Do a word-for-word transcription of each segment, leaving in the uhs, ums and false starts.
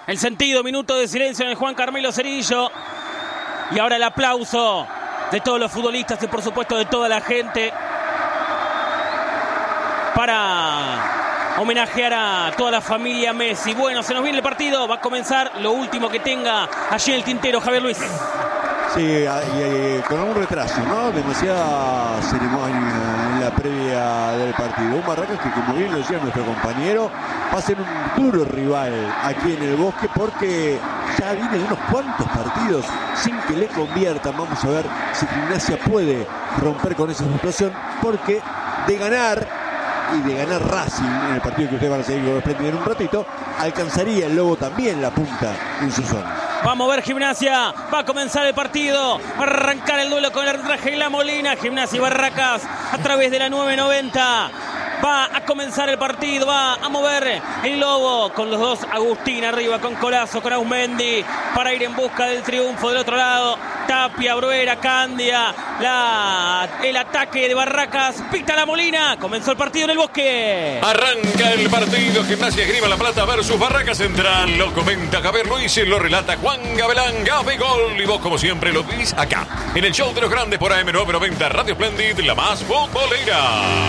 El sentido, minuto de silencio en el Juan Carmelo Cerillo. Y ahora el aplauso de todos los futbolistas y por supuesto de toda la gente para homenajear a toda la familia Messi. Bueno, se nos viene el partido, va a comenzar lo último que tenga allí en el tintero, Javier Luis. Sí, y, y, con un retraso, ¿no? Demasiada ceremonia en la previa del partido. Un Barracas que, como bien lo decía nuestro compañero, va a ser un duro rival aquí en el Bosque porque ya viene de unos cuantos partidos sin que le conviertan. Vamos a ver si Gimnasia puede romper con esa situación, porque de ganar y de ganar Racing en el partido que ustedes van a seguir desprendiendo en un ratito, alcanzaría el Lobo también la punta en su zona. Vamos a ver Gimnasia, va a comenzar el partido, va a arrancar el duelo con el arbitraje de La Molina. Gimnasia y Barracas a través de la nueve noventa. Va a comenzar el partido, va a mover el Lobo con los dos Agustín arriba, con Colazo, con Ausmendi, para ir en busca del triunfo. Del otro lado, Tapia, Bruera, Candia, la, el ataque de Barracas, pita La Molina. Comenzó el partido en el Bosque. Arranca el partido, Gimnasia Esgrima La Plata versus Barracas Central. Lo comenta Javier Luis, lo relata Juan Gabelán. Gabigol, y vos como siempre lo vivís acá, en el show de los grandes por A M nueve noventa, Radio Splendid, la más futbolera.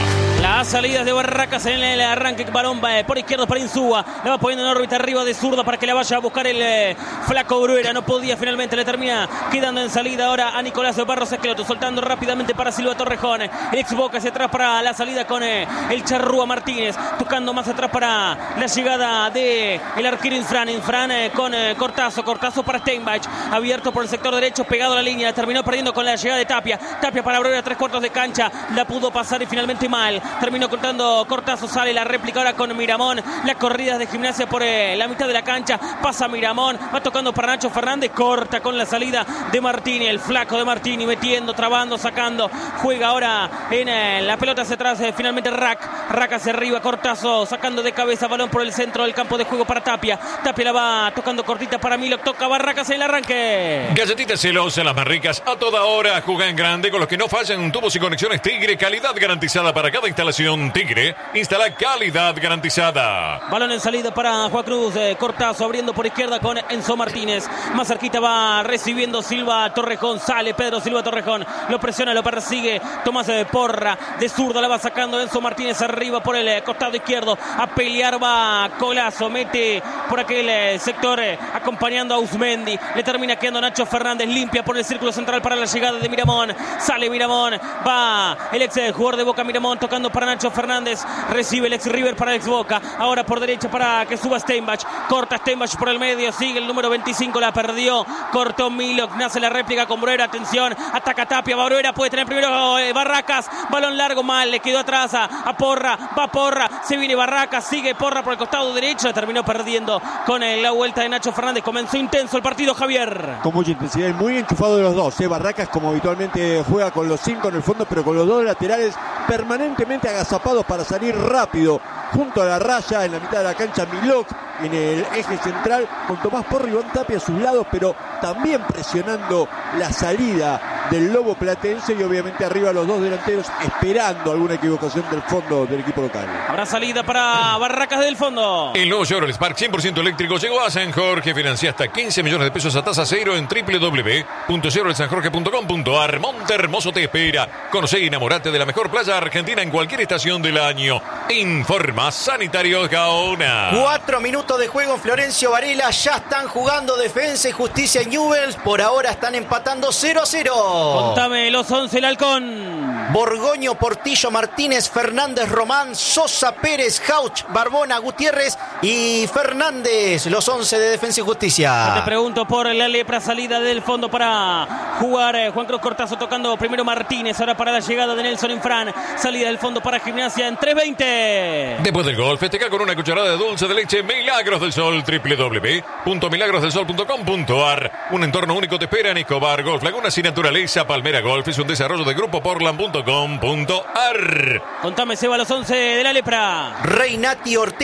Las salidas de Barracas en el arranque, balón por izquierdo para Insúa, la va poniendo en órbita arriba de zurda para que la vaya a buscar el eh, flaco Bruera, no podía, finalmente le termina quedando en salida ahora a Nicolás Barros Esqueloto, soltando rápidamente para Silva Torrejón, el ex Boca hacia atrás para la salida con eh, el Charrúa Martínez, tocando más atrás para la llegada de el arquero Infran, Infran eh, con eh, Cortazo, Cortazo para Steinbach, abierto por el sector derecho, pegado a la línea, terminó perdiendo con la llegada de Tapia, Tapia para Bruera, tres cuartos de cancha, la pudo pasar y finalmente mal, terminó cortando Cortazo, sale la réplica ahora con Miramón, las corridas de Gimnasia por eh, la mitad de la cancha, pasa Miramón, va tocando para Nacho Fernández, corta con la salida de Martini, el flaco de Martini, metiendo, trabando, sacando, juega ahora en eh, la pelota hacia atrás, eh, finalmente Rack, Rack hacia arriba, Cortazo, sacando de cabeza, balón por el centro del campo de juego para Tapia, Tapia la va tocando cortita para Milo, toca Barracas en el arranque. Galletitas celosas, las más ricas, a toda hora, juega en grande, con los que no fallan tubos y conexiones Tigre, calidad garantizada para cada instalación. Tigre, instala calidad garantizada. Balón en salida para Juan Cruz, eh, Cortazo abriendo por izquierda con Enzo Martínez, más cerquita va recibiendo Silva Torrejón, sale Pedro Silva Torrejón, lo presiona, lo persigue Tomás eh, Porra, de zurda la va sacando Enzo Martínez arriba por el eh, costado izquierdo, a pelear va Colazo, mete por aquel eh, sector eh, acompañando a Ausmendi, le termina quedando Nacho Fernández, limpia por el círculo central para la llegada de Miramón, sale Miramón, va el ex eh, jugador de Boca Miramón tocando para Nacho Fernández, recibe el ex River para el ex Boca, ahora por derecha para que suba Steinbach, corta Steinbach por el medio, sigue el número veinticinco, la perdió, cortó Milok, nace la réplica con Bruera, atención, ataca Tapia, va Bruera, puede tener primero eh, Barracas, balón largo, mal, le quedó atrás a, a Porra, va Porra, se viene Barracas, sigue Porra por el costado derecho, terminó perdiendo con eh, la vuelta de Nacho Fernández, comenzó intenso el partido, Javier. Con mucha intensidad y muy enchufado de los dos, eh. Barracas como habitualmente juega con los cinco en el fondo, pero con los dos laterales permanentemente agazapados para salir rápido junto a la raya en la mitad de la cancha. Milok en el eje central con Tomás Porra y Iván Tapia a sus lados, pero también presionando la salida del Lobo Platense, y obviamente arriba los dos delanteros esperando alguna equivocación del fondo del equipo local. Habrá salida para Barracas del fondo. El nuevo Chevrolet Spark cien por ciento eléctrico llegó a San Jorge. Financia hasta quince millones de pesos a tasa cero en doble u doble u doble u punto chevrolet san jorge punto com punto a r. Monte Hermoso te espera. Conoce y enamorate de la mejor playa argentina en cualquier estación del año. Informa Sanitarios Gaona. Cuatro minutos de juego en Florencio Varela. Ya están jugando Defensa y Justicia en Newell's. Por ahora están empatando cero a cero. Contame los once, el Halcón. Borgoño, Portillo, Martínez, Fernández, Román, Sosa, Pérez, Jauch, Barbona, Gutiérrez y Fernández. Los once de Defensa y Justicia. Te pregunto por la lepra, salida del fondo para jugar eh, Juan Cruz Cortazo, tocando primero Martínez, ahora para la llegada de Nelson Infran, salida del fondo para Gimnasia en tres veinte. Después del gol, festeja con una cucharada de dulce de leche Milagros del Sol. doble u doble u doble u punto milagros del sol punto com punto a r. Un entorno único te espera en Escobar Golf Laguna sin naturaleza. Palmera Golf es un desarrollo de grupo portland punto com punto a r. Contame, Seba, los once de la lepra. Reinati, Ortega,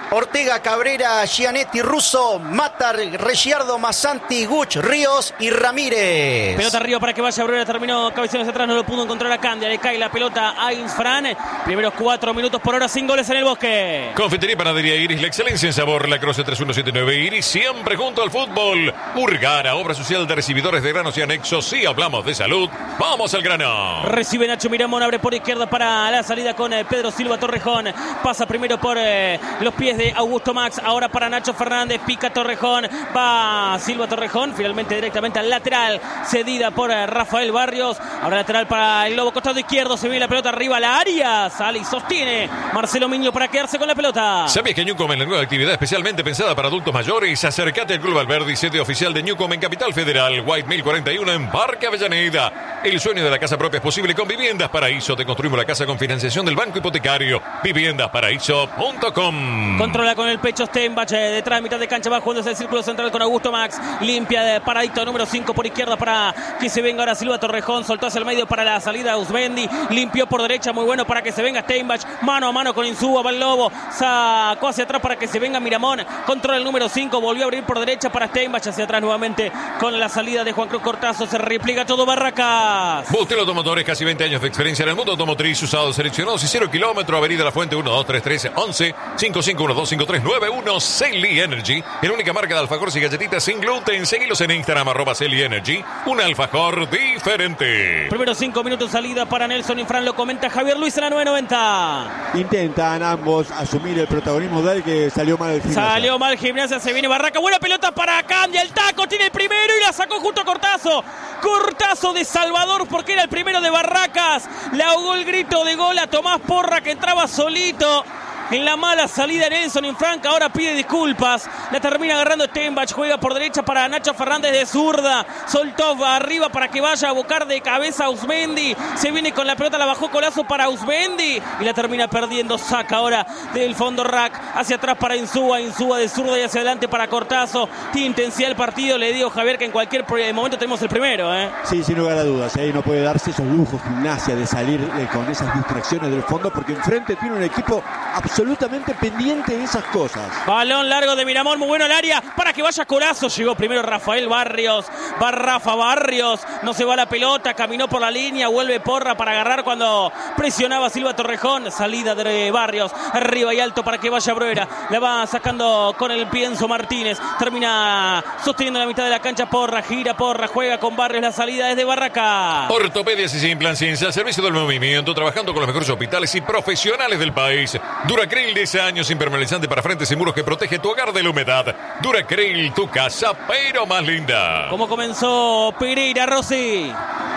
Ortega, Cabrera, Gianetti, Russo, Matar, Reggiardo, Massanti, Guch, Ríos y Ramírez. Pelota arriba para que vaya Bruera, terminó cabeceando hacia atrás, no lo pudo encontrar a Candia, le cae la pelota a Insfran. Primeros cuatro minutos por hora, sin goles en el Bosque. Confitería y Panadería Iris, la excelencia en sabor, la Croce tres uno siete nueve Iris, siempre junto al fútbol. Urgara, obra social de recibidores de granos y anexos, si hablamos de salud, vamos al grano. Recibe Nacho Miramón, abre por izquierda para la salida con eh, Pedro Silva Torrejón, pasa primero por eh, los pies de Augusto Max, ahora para Nacho Fernández, pica Torrejón, va Silva Torrejón, finalmente directamente al lateral, cedida por eh, Rafael Barrios, ahora lateral para el Lobo, costado izquierdo, se viene la pelota arriba a la área, sale y sostiene Marcelo Miño para quedarse con la pelota. ¿Sabías que Newcom es la nueva actividad especialmente pensada para adultos mayores? Acércate al Club Alberdi, sede oficial de Newcom en Capital Federal, White mil cuarenta y uno en Parque Avellaneda. El sueño de la casa propia es posible con Viviendas Paraíso. Te construimos la casa con financiación del Banco Hipotecario. viviendas paraíso punto com. Controla con el pecho Stenbach, eh, detrás de mitad de cancha va jugándose el círculo central con Augusto Max, limpia de paradito número cinco por izquierda para que se venga ahora Silva Torrejón, soltó hacia el medio para la salida Ausmendi, limpió por derecha, muy bueno para que se venga Stenbach, mano a mano con Insúa, va el Lobo, sacó hacia atrás para que se venga Miramón, controla el número cinco, volvió a abrir por derecha para Stenbach, hacia atrás nuevamente con la salida de Juan Cruz Cortazo, se repliega todo Barracas. Bustel Automotores, casi veinte años de experiencia en el mundo automotriz, usados seleccionados y cero kilómetro, Avenida La Fuente uno dos tres tres once cinco cinco uno dos cinco tres nueve uno. Celi Energy, la única marca de alfajores y galletitas sin gluten. Seguilos en Instagram, arroba Celi Energy, un alfajor diferente. Primeros cinco minutos salida para Nelson Infran, lo comenta Javier Luis en la nueve noventa. Intentan ambos asumir el protagonismo del que salió mal el Gimnasia. Salió mal Gimnasia, se viene Barraca, buena pelota para Candia, el taco tiene el primero y la sacó junto a Cortazo. Cortazo de Salvador porque era el primero de Barracas. Le ahogó el grito de gol a Tomás Porra que entraba solito. En la mala salida Nelson Infran, ahora pide disculpas. La termina agarrando Stenbach, juega por derecha para Nacho Fernández de zurda. Soltó arriba para que vaya a buscar de cabeza a Ausmendi. Se viene con la pelota, la bajó Colazo para Ausmendi y la termina perdiendo. Saca ahora del fondo rack hacia atrás para Insúa. Insúa de zurda y hacia adelante para Cortazo. Tiene intensidad el partido. Le digo Javier que en cualquier momento tenemos el primero. ¿eh? Sí, sin lugar a dudas. Ahí no puede darse esos lujos Gimnasia de salir eh, con esas distracciones del fondo porque enfrente tiene un equipo absolutamente absolutamente pendiente de esas cosas. Balón largo de Miramón, muy bueno al área para que vaya Colazo. Llegó primero Rafael Barrios, va Rafa Barrios, no se va la pelota, caminó por la línea, vuelve Porra para agarrar cuando presionaba Silva Torrejón. Salida de Barrios, arriba y alto para que vaya Bruera, la va sacando con el pienso Martínez, termina sosteniendo la mitad de la cancha Porra, gira Porra, juega con Barrios, la salida es de Barraca. Ortopedias y Implant Ciencia, al servicio del movimiento, trabajando con los mejores hospitales y profesionales del país. Duracril, diez años, impermeabilizante para frentes y muros que protege tu hogar de la humedad. Duracril, tu casa, pero más linda. ¿Cómo comenzó Pereira, Rossi?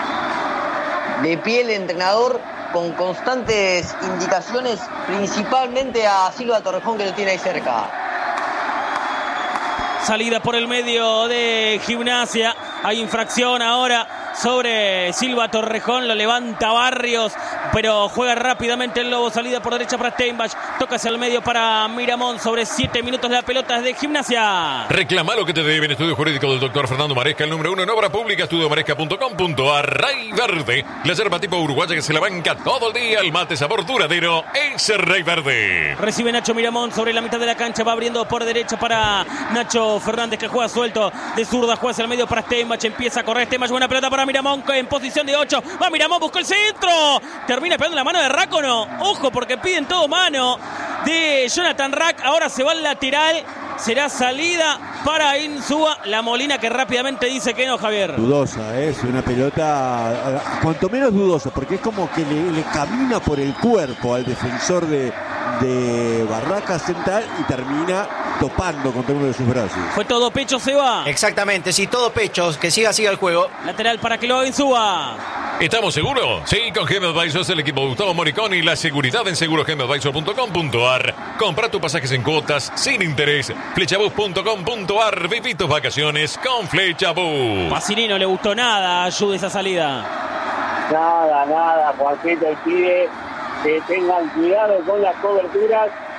De pie el entrenador con constantes indicaciones, principalmente a Silva Torrejón que lo tiene ahí cerca. Salida por el medio de Gimnasia. Hay infracción ahora sobre Silva Torrejón. Lo levanta Barrios, pero juega rápidamente el Lobo. Salida por derecha para Steinbach. Toca hacia el medio para Miramón. Sobre siete minutos de la pelota es de Gimnasia. Reclama lo que te deben. Estudio jurídico del doctor Fernando Maresca, el número uno en obra pública. estudio maresca punto com punto a r. Rey Verde, la yerba tipo uruguaya que se la banca todo el día. El mate sabor duradero es Rey Verde. Recibe Nacho Miramón sobre la mitad de la cancha. Va abriendo por derecha para Nacho Fernández, que juega suelto de zurda. Juega hacia el medio para Steinbach. Empieza a correr Steinbach. Buena pelota para Miramón en posición de ocho. Va Miramón, buscó el centro. Termina pegando la mano de Rácono. Ojo, porque piden todo mano de Jonathan Rack. Ahora se va al lateral. Será salida para Insúa. La Molina que rápidamente dice que no, Javier. Dudosa, ¿eh? Es una pelota cuanto menos dudosa, porque es como que le, le camina por el cuerpo al defensor de, de Barracas Central y termina topando contra uno de sus brazos. Fue todo pecho, se va. Exactamente, sí, todo pecho. Que siga, siga el juego. Lateral para que lo haga Insúa. ¿Estamos seguros? Sí, con Gem Advisors, el equipo de Gustavo Moricón y la seguridad en seguro gem advisor punto com punto a r. Compra tus pasajes en cuotas sin interés. Flechabus punto com punto a r. Viví tus vacaciones con Flechabus. Pacini no le gustó nada, ayude esa salida. Nada, nada, Juancito pide que tengan cuidado con las coberturas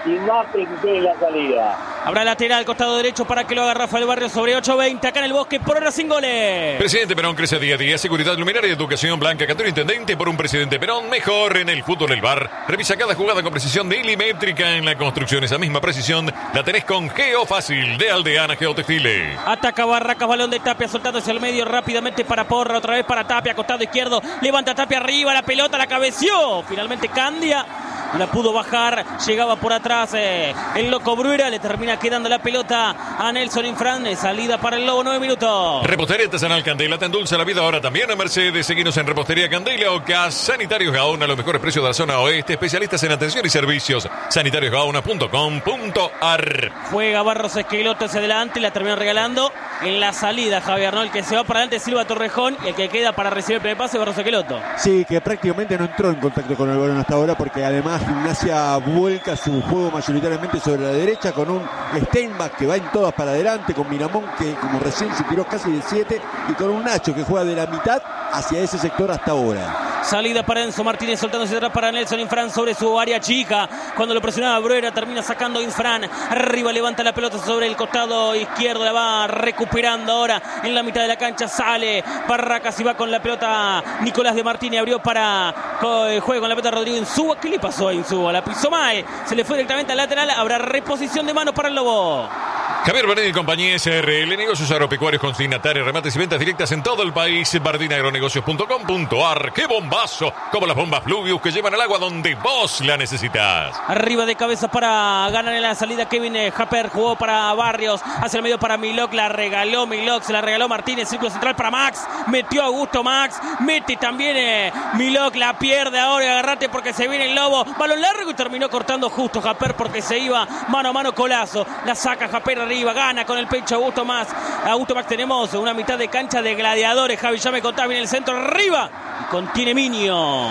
y Mapri que tiene la salida. Habrá lateral, costado derecho para que lo haga Rafael Barrios sobre ocho veinte. Acá en el Bosque, por hora sin goles. Presidente Perón crece día a día. Seguridad, luminaria, educación, Blanca Cantero, intendente por un presidente Perón. Mejor en el fútbol, el V A R. Revisa cada jugada con precisión milimétrica en la construcción. Esa misma precisión la tenés con Geo Fácil de Aldeana Geotextiles. Ataca Barracas, balón de Tapia, soltando hacia el medio rápidamente para Porra. Otra vez para Tapia, costado izquierdo. Levanta Tapia arriba, la pelota la cabeció. Finalmente Candia la pudo bajar, llegaba por atrás eh, el Loco Bruera, le termina quedando la pelota a Nelson Infran, salida para el Lobo, nueve minutos. Repostería Artesanal Candela, te endulza la vida ahora también a Mercedes. Seguinos en Repostería Candela o Gas Sanitarios Gaona, los mejores precios de la zona oeste, especialistas en atención y servicios. sanitarios gaona punto com punto a r. Juega Barros Esqueloto hacia adelante y la termina regalando en la salida Javier, ¿no? El que se va para adelante es Silva Torrejón y el que queda para recibir el primer pase Barros Esqueloto. Sí, que prácticamente no entró en contacto con el balón hasta ahora porque además Gimnasia vuelca su juego mayoritariamente sobre la derecha con un Steinbach que va en todas para adelante, con Miramón que como recién se tiró casi de siete y con un Nacho que juega de la mitad hacia ese sector hasta ahora. Salida para Enzo Martínez, soltándose atrás para Nelson Infran sobre su área chica. Cuando lo presionaba Bruera, termina sacando Infran. Arriba levanta la pelota sobre el costado izquierdo, la va recuperando ahora en la mitad de la cancha. Sale Barracas y va con la pelota Nicolás de Martínez. Abrió para juega con la pelota Rodrigo Insúa. ¿Qué le pasó a Insúa? La pisó mal. Se le fue directamente al lateral. Habrá reposición de mano para el Lobo. Javier Bardini y compañía S R L, negocios agropecuarios, consignatarios, remates y ventas directas en todo el país. bardini agronegocios punto com punto a r. ¡Qué bombazo! Como las bombas Fluvius que llevan el agua donde vos la necesitas. Arriba de cabeza para ganar en la salida Kevin Japer, jugó para Barrios, hacia el medio para Milok, la regaló Milok, se la regaló Martínez, círculo central para Max, metió a Augusto Max, mete también eh, Milok, la pierde ahora y agarrate porque se viene el Lobo, balón largo y terminó cortando justo Japer porque se iba mano a mano Colazo, la saca Japer arriba, gana con el pecho Augusto Max, Augusto Max tenemos una mitad de cancha de gladiadores, Javi ya me contaba, viene el centro arriba y contiene Minio.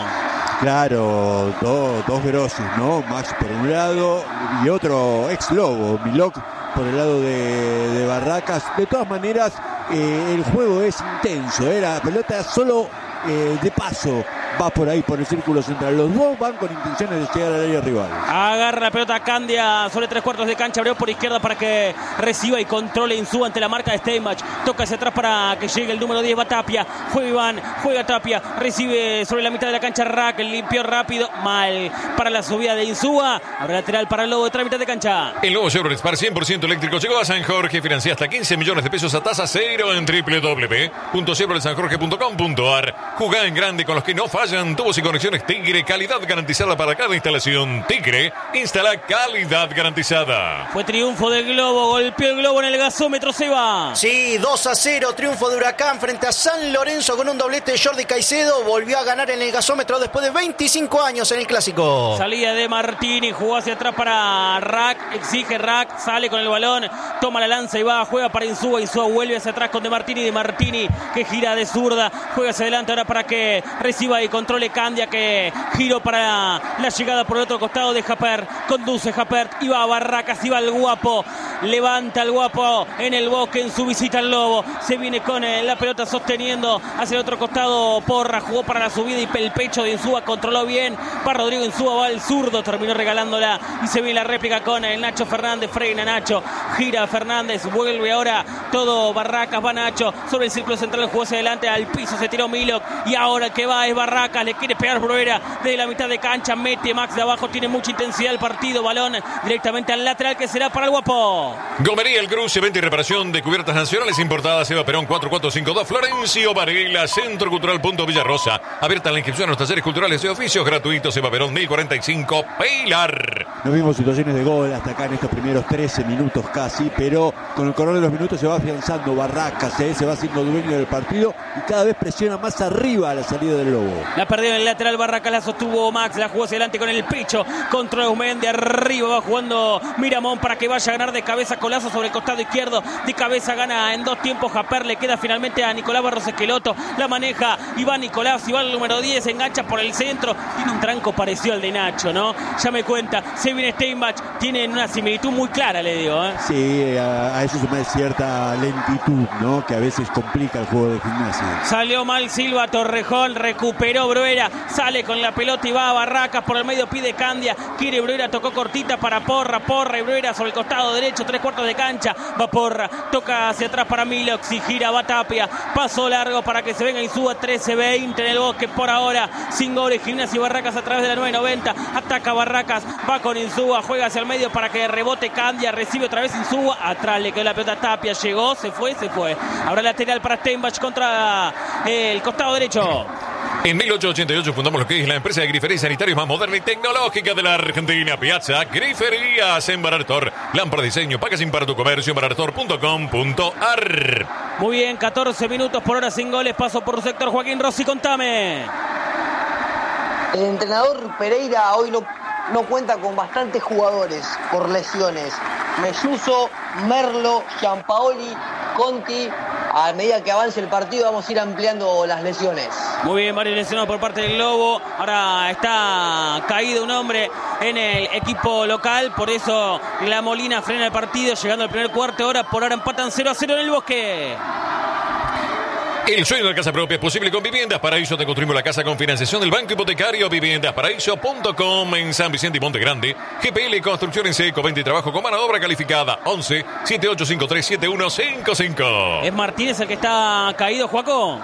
Claro, do, dos verosis, ¿no? Max por un lado y otro ex Lobo, Milok por el lado de, de Barracas. De todas maneras, eh, el juego es intenso, ¿eh? La pelota solo eh, de paso va por ahí, por el círculo central. Los dos van con intenciones de llegar al área rival. Agarra la pelota Candia sobre tres cuartos de cancha, abrió por izquierda para que reciba y controle Insúa ante la marca de Steinbach. Toca hacia atrás para que llegue el número diez, va Tapia. Juega Iván, juega Tapia, recibe sobre la mitad de la cancha Rack, limpió rápido, mal para la subida de Insúa. Ahora lateral para el Lobo de otra mitad de cancha. El nuevo Chevrolet Spar cien por ciento eléctrico llegó a San Jorge, financia hasta quince millones de pesos a tasa cero en doble u doble u doble u punto chevrolet san jorge punto com punto a r. Jugá en grande con los que no fallan, tubos y conexiones Tigre, calidad garantizada para cada instalación. Tigre, instala calidad garantizada. Fue triunfo del Globo, golpeó el Globo en el gasómetro, Seba. Sí, dos a cero, triunfo de Huracán frente a San Lorenzo con un doblete de Jordi Caicedo. Volvió a ganar en el gasómetro después de veinticinco años en el Clásico. Salida de Martini, jugó hacia atrás para Rack, exige Rack, sale con el balón, toma la lanza y va, juega para Insúa, Insúa vuelve hacia atrás con De Martini, De Martini que gira de zurda, juega hacia adelante ahora para que reciba y controle Candia, que giró para la llegada por el otro costado de Japer, conduce Japer y va a Barracas, y va el Guapo, levanta el Guapo en el Bosque en su visita al Lobo, se viene con la pelota sosteniendo hacia el otro costado Porra, jugó para la subida y el pecho de Insúa, controló bien para Rodrigo Insúa, va el zurdo, terminó regalándola y se viene la réplica con el Nacho Fernández, frena Nacho, gira Fernández, vuelve ahora todo Barracas, va Nacho sobre el círculo central, jugó hacia adelante, al piso se tiró Milok y ahora el que va es Barracas, le quiere pegar Bruera de la mitad de cancha, mete Max de abajo, tiene mucha intensidad el partido, balón directamente al lateral que será para el Guapo. Gomería El Cruce, venta y reparación de cubiertas nacionales importadas, Eva Perón cuatro cuatro cinco dos, Florencio Varela, Centro Cultural Punto Villarrosa, abierta la inscripción a los talleres culturales y oficios gratuitos, Eva Perón mil cuarenta y cinco, Pilar. No vimos situaciones de gol hasta acá en estos primeros trece minutos casi, pero con el correr de los minutos se va afianzando Barracas, ¿eh? Se va haciendo dueño del partido y cada vez presiona más arriba a la salida del Lobo. La perdió en el lateral Barracas, la sostuvo Max, la jugó hacia adelante con el pecho contra Eumén, de arriba va jugando Miramón para que vaya a ganar de cabeza cabeza, Colazo sobre el costado izquierdo, de cabeza gana en dos tiempos Japer, le queda finalmente a Nicolás Barros Esqueloto, la maneja Iván Nicolás, Iván el número diez, engancha por el centro, tiene un tranco parecido al de Nacho, ¿no? Ya me cuenta, se viene Steinbach, tienen una similitud muy clara, le digo, ¿eh? Sí, a, a eso se me cierta lentitud, ¿no? Que a veces complica el juego de Gimnasia. Salió mal Silva Torrejón, recuperó Bruera, sale con la pelota y va a Barracas, por el medio pide Candia, quiere Bruera, tocó cortita para Porra, Porra y Bruera sobre el costado derecho, tres cuartos de cancha, va Porra, toca hacia atrás para Milox y gira, va Tapia, paso largo para que se venga Insúa, trece veinte en el Bosque por ahora, sin goles, Gimnasia y Barracas a través de la nueve noventa, ataca Barracas, va con Insúa, juega hacia el medio para que rebote Candia, recibe otra vez Insúa, atrás le quedó la pelota Tapia, llegó, se fue, se fue, ahora lateral para Steinbach contra el costado derecho. En mil ochocientos ochenta y ocho fundamos lo que es la empresa de grifería y sanitarios más moderna y tecnológica de la Argentina. Piazza Griferías en Barartor. Lámpara diseño, packaging para tu comercio, barartor punto com punto ar. Muy bien, catorce minutos por hora sin goles. Paso por su sector. Joaquín Rossi, contame. El entrenador Pereira hoy no, no cuenta con bastantes jugadores por lesiones. Melluso, Merlo, Gianpaoli, Conti. A medida que avance el partido vamos a ir ampliando las lesiones. Muy bien, varios lesionados por parte del Globo. Ahora está caído un hombre en el equipo local. Por eso la Molina frena el partido. Llegando al primer cuarto hora. Por ahora empatan cero a cero en el Bosque. El sueño de casa propia es posible con Viviendas Paraíso. Te construimos la casa con financiación del Banco Hipotecario. Viviendas Paraíso punto com en San Vicente y Monte Grande. G P L Construcción en Seco, venta y trabajo con mano de obra calificada. once, setenta y ocho cincuenta y tres, setenta y uno cincuenta y cinco. ¿Es Martínez el que está caído, Joaco?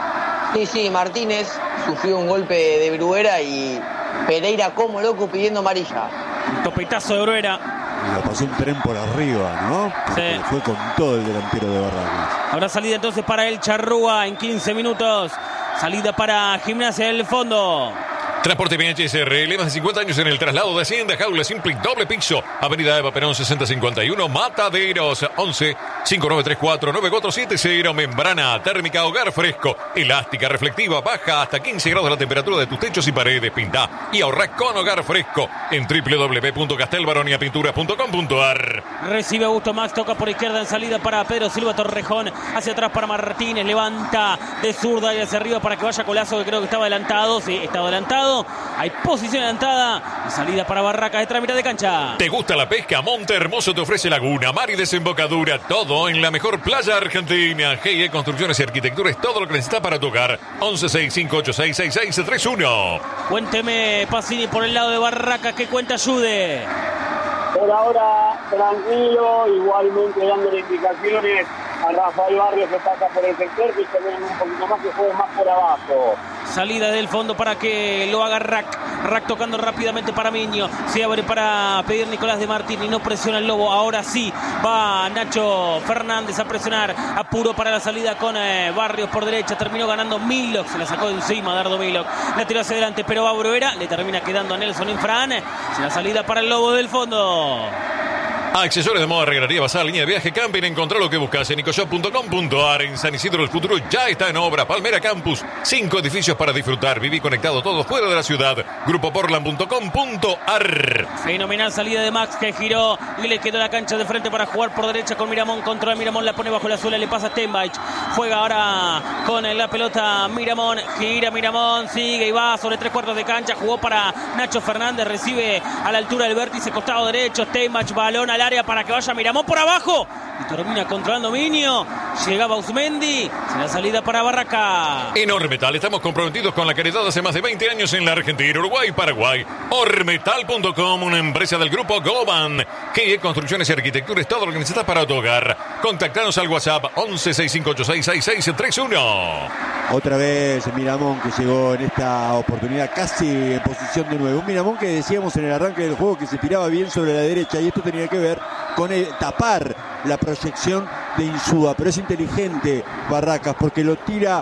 Sí, sí, Martínez sufrió un golpe de Bruera y Pereira como loco pidiendo amarilla. Un topetazo de Bruera. Y lo pasó un tren por arriba, ¿no? Porque Sí. fue con todo el delantero de Barracas. Habrá salida entonces para el Charrúa en quince minutos. Salida para Gimnasia del Fondo. Transporte B H S R, más de cincuenta años en el traslado de Hacienda, jaula simple y doble piso, Avenida Eva Perón sesenta cincuenta y uno, Mataderos, once, cincuenta y nueve treinta y cuatro, noventa y cuatro setenta, membrana térmica hogar fresco, elástica, reflectiva, baja hasta quince grados la temperatura de tus techos y paredes, pinta y ahorra con hogar fresco en doble u doble u doble u punto castelbaroniapinturas punto com punto ar. Recibe Augusto Max, toca por izquierda en salida para Pedro Silva Torrejón, hacia atrás para Martínez, levanta de zurda y hacia arriba para que vaya Colazo, que creo que estaba adelantado, sí, estaba adelantado. Hay posición adelantada y salida para Barracas de trámite de cancha. ¿Te gusta la pesca? Monte Hermoso te ofrece laguna, mar y desembocadura, todo en la mejor playa argentina. G I E Construcciones y Arquitectura es todo lo que necesitas para tu hogar. once, sesenta y cinco, ochenta y seis, sesenta y seis treinta y uno. Cuénteme, Pacini, por el lado de Barracas, ¿qué cuenta ayude? Por ahora, tranquilo, igualmente dándole indicaciones a Rafael Barrios que pasa por el sector, que se ven un poquito más, que juegue más por abajo. Salida del fondo para que lo haga Rack. Rack tocando rápidamente para Miño. Se abre para pedir Nicolás de Martín y no presiona el Lobo. Ahora sí va Nacho Fernández a presionar. Apuro para la salida con eh, Barrios por derecha. Terminó ganando Milox. Se la sacó de encima Dardo Milox. La tiró hacia adelante, pero va Bruera. Le termina quedando a Nelson Infran. La salida para el Lobo del fondo. Accesorios de moda, regalaría, basada, línea de viaje, camping. Encontrá lo que buscas en nicoshop punto com punto ar. En San Isidro del Futuro ya está en obra. Palmera Campus, cinco edificios para disfrutar. Viví conectado todo fuera de la ciudad. grupo portland punto com punto ar. Fenomenal salida de Max, que giró y le quedó la cancha de frente para jugar por derecha con Miramón. Controla Miramón, la pone bajo la suela, le pasa a Steinbach. Juega ahora con la pelota Miramón. Gira Miramón, sigue y va sobre tres cuartos de cancha. Jugó para Nacho Fernández, recibe a la altura del vértice, costado derecho. Steinbach, balón al área para que vaya Miramón por abajo y termina controlando Miño. Llegaba Usmendi, la salida para Barraca. En Ormetal estamos comprometidos con la caridad hace más de veinte años en la Argentina, Uruguay y Paraguay. Ormetal punto com, una empresa del grupo Goban. G I E Construcciones y Arquitectura es todo lo que necesitas para tu hogar. Contactanos al WhatsApp once, sesenta y cinco, ochenta y seis, sesenta y seis treinta y uno. Otra vez Miramón, que llegó en esta oportunidad casi en posición de nuevo. Un Miramón que decíamos en el arranque del juego que se tiraba bien sobre la derecha, y esto tenía que ver con el tapar la proyección de Insúa, pero es inteligente Barracas porque lo tira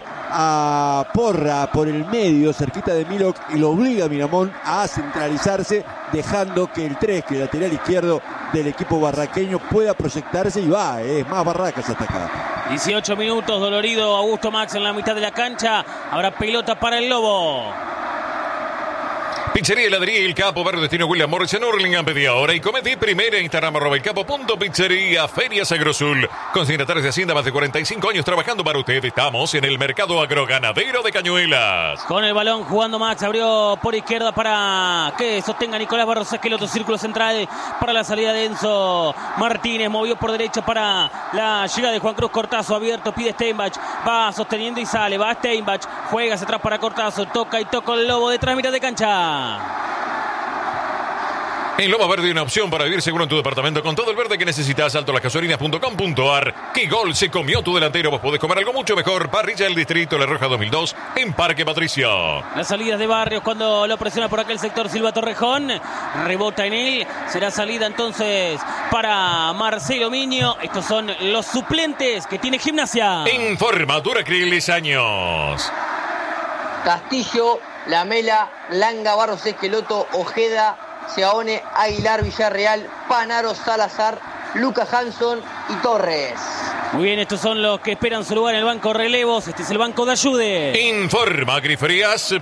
a Porra por el medio, cerquita de Milox, y lo obliga a Miramón a centralizarse, dejando que el tres, que el lateral izquierdo del equipo barraqueño, pueda proyectarse, y va, es más Barracas hasta acá. dieciocho minutos, dolorido Augusto Max en la mitad de la cancha. Ahora pelota para el Lobo. Pizzería Heladería El Capo, barrio Destino William Morris en Hurlingham, pedía hora y comedí primera Instagram arroba el capo punto pizzería, Ferias Agrosul. Consignatarios de Hacienda, más de cuarenta y cinco años trabajando para usted. Estamos en el mercado agroganadero de Cañuelas. Con el balón jugando Max, abrió por izquierda para que sostenga Nicolás Barros Esqueloto, círculo central para la salida de Enzo Martínez, movió por derecha para la llegada de Juan Cruz Cortazo, abierto, pide Steinbach, va sosteniendo y sale, va Steinbach, juega hacia atrás para Cortazo, toca y toca el lobo detrás, mitad de cancha. En Loma Verde hay una opción para vivir seguro en tu departamento con todo el verde que necesitas. Alto las gasolinas punto com punto ar. ¿Qué gol se comió tu delantero? Vos podés comer algo mucho mejor. Parrilla del Distrito La Roja dos mil dos en Parque Patricio. Las salidas de Barrios cuando lo presiona por aquel sector Silva Torrejón. Rebota en él. Será salida entonces para Marcelo Miño. Estos son los suplentes que tiene Gimnasia. Informa Duracrilis Años. Castillo, Lamela, Langa, Barros Esqueloto, Ojeda, Seaone, Aguilar, Villarreal, Panaro, Salazar, Luca Hanson y Torres. Muy bien, estos son los que esperan su lugar en el banco relevos. Este es el banco de ayude. Informa Griferías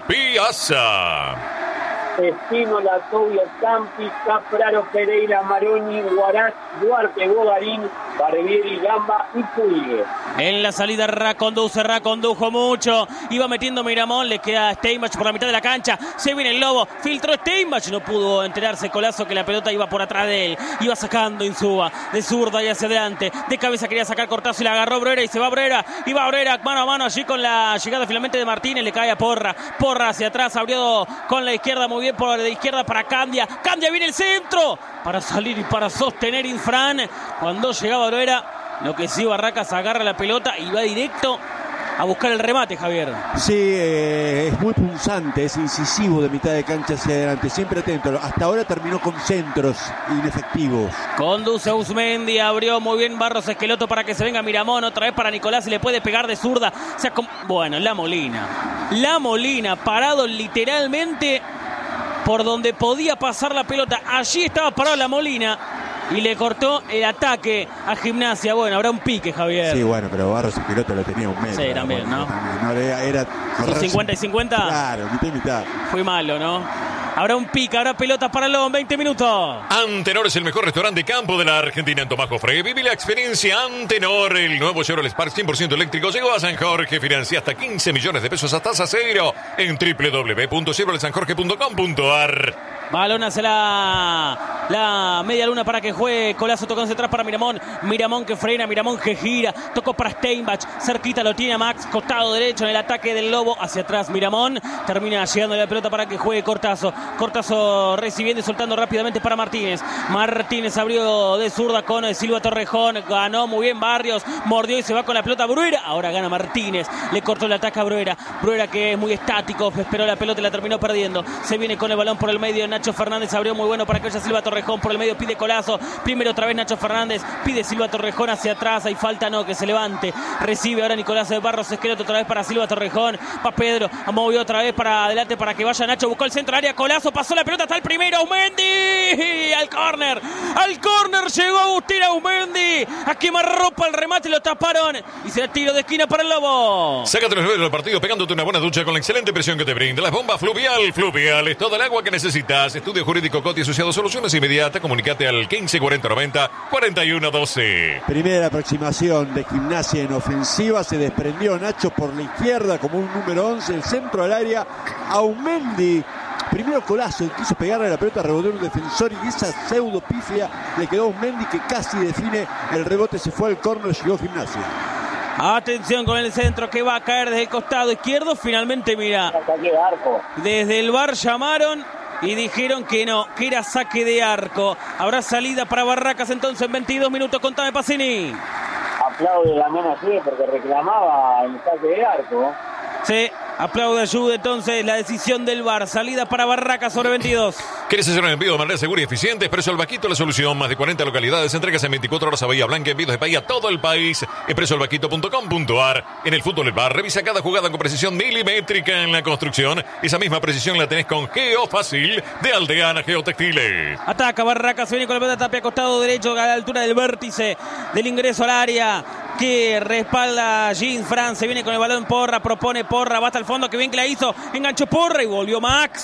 Piazza. Espino, Latovia, Campi, Capraro, Pereira, Maroni, Guarás, Duarte, Bogarín, Barbieri, Gamba y Puig. En la salida Ra conduce, Ra condujo mucho. Iba metiendo Miramón, le queda Steinbach por la mitad de la cancha. Se viene el lobo, filtró Steinbach, no pudo enterarse Colazo que la pelota iba por atrás de él. Iba sacando Insúa, de zurda y hacia adelante. De cabeza quería sacar Cortazo y la agarró Brera y se va Brera. Y va Brera mano a mano allí con la llegada finalmente de Martínez, le cae a Porra. Porra hacia atrás, abrió con la izquierda, muy bien por la izquierda para Candia. Candia viene el centro para salir y para sostener Infran. Cuando llegaba Brera, lo que sí, Barracas agarra la pelota y va directo a buscar el remate, Javier. Sí, eh, es muy punzante, es incisivo de mitad de cancha hacia adelante, siempre atento. Hasta ahora terminó con centros inefectivos. Conduce a Usmendi, abrió muy bien Barros Esqueloto para que se venga Miramón, otra vez para Nicolás y le puede pegar de zurda. O sea, bueno, La Molina. La Molina, parado literalmente por donde podía pasar la pelota. Allí estaba parado La Molina y le cortó el ataque a Gimnasia. Bueno, habrá un pique, Javier. Sí, bueno, pero Barros Esqueloto lo tenía un metro. Sí, también, ¿no? También, ¿no? Era, era ¿Son cincuenta y cincuenta? Claro, mitad y mitad. Fue malo, ¿no? Habrá un pique, habrá pelota para Lobos, veinte minutos. Antenor es el mejor restaurante de campo de la Argentina en Tomás Jofre. Vive la experiencia Antenor. El nuevo Chevrolet Spark cien por ciento eléctrico llegó a San Jorge. Financia hasta quince millones de pesos a tasa cero en doble u doble u doble u punto chevrolet san jorge punto com punto ar. Balón hacia la, la media luna para que juegue Colazo, tocó hacia atrás para Miramón. Miramón que frena, Miramón que gira. Tocó para Steinbach, cerquita lo tiene a Max, costado derecho en el ataque del Lobo. Hacia atrás Miramón, termina llegando la pelota para que juegue Cortazo. Cortazo recibiendo y soltando rápidamente para Martínez. Martínez abrió de zurda con Silva Torrejón. Ganó muy bien Barrios, mordió y se va con la pelota Bruera. Ahora gana Martínez, le cortó el ataque a Bruera. Bruera que es muy estático, esperó la pelota y la terminó perdiendo. Se viene con el balón por el medio Nacho Fernández, abrió muy bueno para que vaya Silva Torrejón por el medio, pide Colazo, primero otra vez Nacho Fernández, pide Silva Torrejón hacia atrás, hay falta, no, que se levante, recibe ahora Nicolás de Barros Esqueloto otra vez para Silva Torrejón, va Pedro, movió otra vez para adelante para que vaya Nacho, buscó el centro del área, Colazo, pasó la pelota hasta el primero, Aumendi, al córner, al córner llegó Agustín Aumendi, a quemarropa el remate, lo taparon y será tiro de esquina para el Lobo. Sácate los nueve del partido pegándote una buena ducha con la excelente presión que te brinda las bombas Fluvial. Fluvial es toda el agua que necesitas. Estudio Jurídico Coti Asociado, soluciones inmediatas. Comunicate al quince cuarenta noventa cuarenta y uno doce. Primera aproximación de Gimnasia en ofensiva. Se desprendió Nacho por la izquierda como un número once. El centro al área. Aumendi. Primero Colazo, quiso pegarle la pelota, rebotó un defensor y esa pseudo pifia le quedó a Aumendi que casi define el rebote. Se fue al córner, llegó Gimnasia. Atención con el centro que va a caer desde el costado izquierdo. Finalmente, mira, Saque de arco. desde el V A R llamaron y dijeron que no, que era saque de arco. Habrá salida para Barracas entonces en veintidós minutos. Contame, Pacini. Aplaude la mano así porque reclamaba el saque de arco. Sí, aplaude ayuda entonces la decisión del V A R. Salida para Barracas sobre veintidós. ¿Quieres hacer un envío de manera segura y eficiente? Expreso El Vaquito, la solución. Más de cuarenta localidades. Entregas en veinticuatro horas a Bahía Blanca. Envíos de país a todo el país. expreso el vaquito punto com punto ar. En el fútbol El V A R. Revisa cada jugada con precisión milimétrica en la construcción. Esa misma precisión la tenés con Geofacil de Aldeana Geotextiles. Ataca Barracas, viene con la pelota Tapia, costado derecho a la altura del vértice del ingreso al área. Que respalda Jean Fran, se viene con el balón Porra, propone Porra, va hasta el fondo, que bien que la hizo, enganchó Porra y volvió Max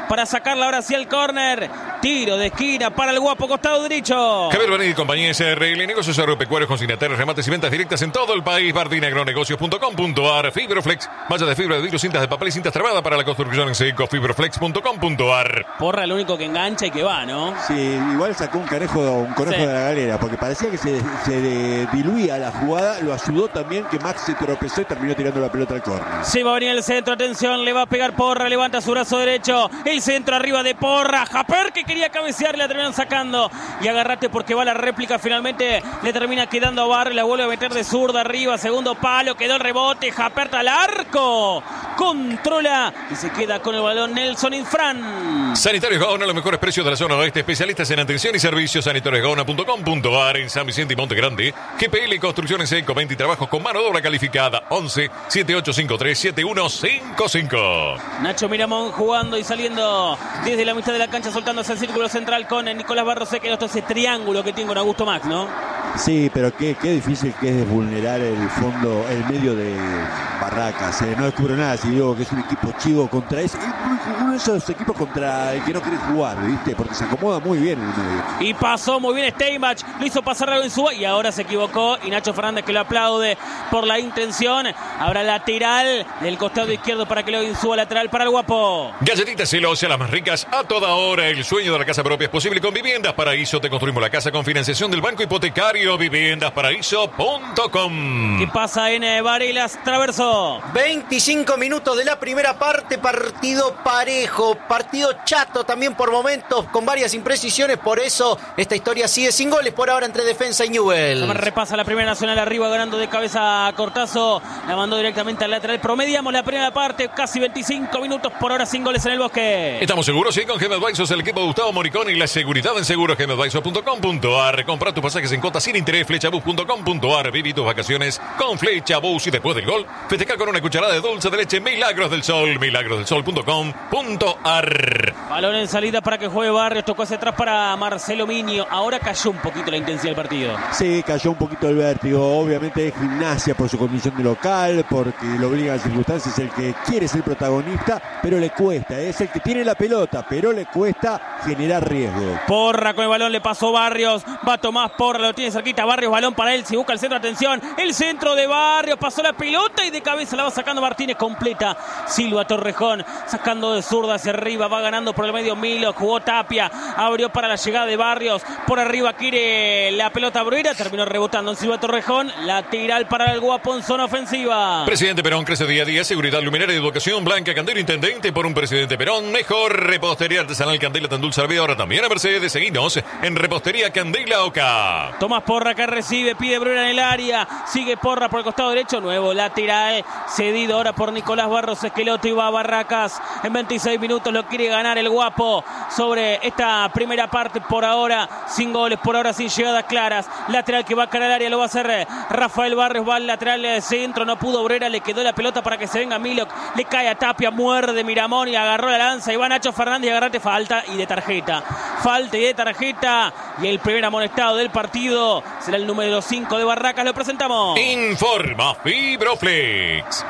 para sacarla ahora hacia el córner. Tiro de esquina para el guapo costado derecho. Javier Vanini y compañía S R L, negocios agropecuarios, consignatarios, remates y ventas directas en todo el país. Bardinagronegocios punto com punto ar. Fibroflex, malla de fibra de vidrio, cintas de papel y cintas trabadas para la construcción en seco. Fibroflex punto com punto ar. Porra, el único que engancha y que va, ¿no? Sí, igual sacó un canejo, un conejo Sí. de la galera, porque parecía que se, se diluía la jugada. Lo ayudó también que Max se tropezó y terminó tirando la pelota al córner. Se va a venir el centro, atención, le va a pegar Porra, levanta su brazo derecho, el centro arriba de Porra, Japer que quería cabecear, la terminan sacando, y agarrate porque va la réplica, finalmente le termina quedando a Barrio, la vuelve a meter de zurda arriba, segundo palo, quedó el rebote, Japer al arco, controla y se queda con el balón Nelson Infran. Sanitarios Gaona, los mejores precios de la zona oeste, especialistas en atención y servicios. Sanitarios Gaona punto com punto ar. En San Vicente y Monte Grande. G P L Construcciones Seco, venta y trabajos con mano de obra calificada. once, setenta y ocho cincuenta y tres, setenta y uno cincuenta y cinco. Nacho Miramón jugando y saliendo desde la mitad de la cancha, soltándose el círculo central con Nicolás Barros, se quedó todo ese triángulo que tiene con Augusto Max, ¿no? Sí, pero qué, qué difícil que es vulnerar el fondo, el medio de Barracas. Eh. No descubro nada si digo que es un equipo chivo contra ese. Uno de esos equipos contra el que no quiere jugar, ¿viste? Porque se acomoda muy bien en el medio. Y pasó muy bien Steinbach, lo hizo pasar algo en su y ahora se equivocó. Y Nacho Fernández, que lo aplaude por la intención. Habrá lateral del costado izquierdo para que lo insúa, lateral para el guapo. Galletitas Celosia, las más ricas a toda hora. El sueño de la casa propia es posible con Viviendas Paraíso. Te construimos la casa con financiación del Banco Hipotecario. Viviendas Paraíso punto com. ¿Qué pasa en eh, Varelas Traverso? veinticinco minutos de la primera parte, partido parejo, partido chato también por momentos, con varias imprecisiones, por eso esta historia sigue sin goles por ahora entre Defensa y Newell's. Repasa la primera nacional arriba, ganando de cabeza a Cortazo, la mandó directamente al lateral. Promediamos la primera parte, casi veinticinco minutos por hora sin goles en el Bosque. Estamos seguros, sí, con G M Advisors, el equipo de Gustavo Moricón y la seguridad en seguros. G M Advisors punto com punto ar. Compra tus pasajes en cuotas sin interés. Flechabus punto com punto ar. Viví tus vacaciones con Flechabus y después del gol, festejar con una cucharada de dulce de leche Milagros del Sol. milagros del sol punto com punto ar. Balón en salida para que juegue Barrios, tocó hacia atrás para Marcelo Minio. Ahora cayó un poquito la intensidad del partido. Sí, cayó un poquito el vértigo. Obviamente es Gimnasia por su condición de local, porque lo obliga a las circunstancias, el que quiere ser protagonista, pero le cuesta. Es el que tiene la pelota, pero le cuesta generar riesgo. Porra con el balón, le pasó Barrios, va Tomás Porra, lo tiene cerquita Barrios, balón para él, si busca el centro, atención, el centro de Barrios, pasó la pelota y de cabeza la va sacando Martínez, completa Silva Torrejón, sacando de zurda hacia arriba, va ganando por el medio Milo, jugó Tapia, abrió para la llegada de Barrios, por arriba quiere la pelota Bruera, terminó rebotando en Silva Torrejón, lateral para el guapo en zona ofensiva. Presidente Perón crece día a día, seguridad luminaria y educación. Blanca Candela, intendente por un presidente Perón. Mejor repostería artesanal Candela tan dulce vida. Ahora también a Mercedes. Seguinos en repostería Candela Oca. Tomás Porra que recibe, pide Bruera en el área, sigue Porra por el costado derecho, nuevo lateral, cedido ahora por Nicolás Barros Esqueloto y va a Barracas. En veintiséis minutos lo quiere ganar el guapo sobre esta primera parte, por ahora sin goles, por ahora sin llegadas claras. Lateral que va a caer al área, lo va a hacer Rafael Barrios, va al lateral de centro, no pudo Bruera, le quedó la pelota para que se venga Milok, le cae a Tapia, muerde Miramón y agarró la lanza y va Nacho Fernández y agarrate falta y de tarjeta. Falta y de tarjeta y el primer amonestado del partido será el número cinco de Barracas, lo presentamos. Informa Fibroflex.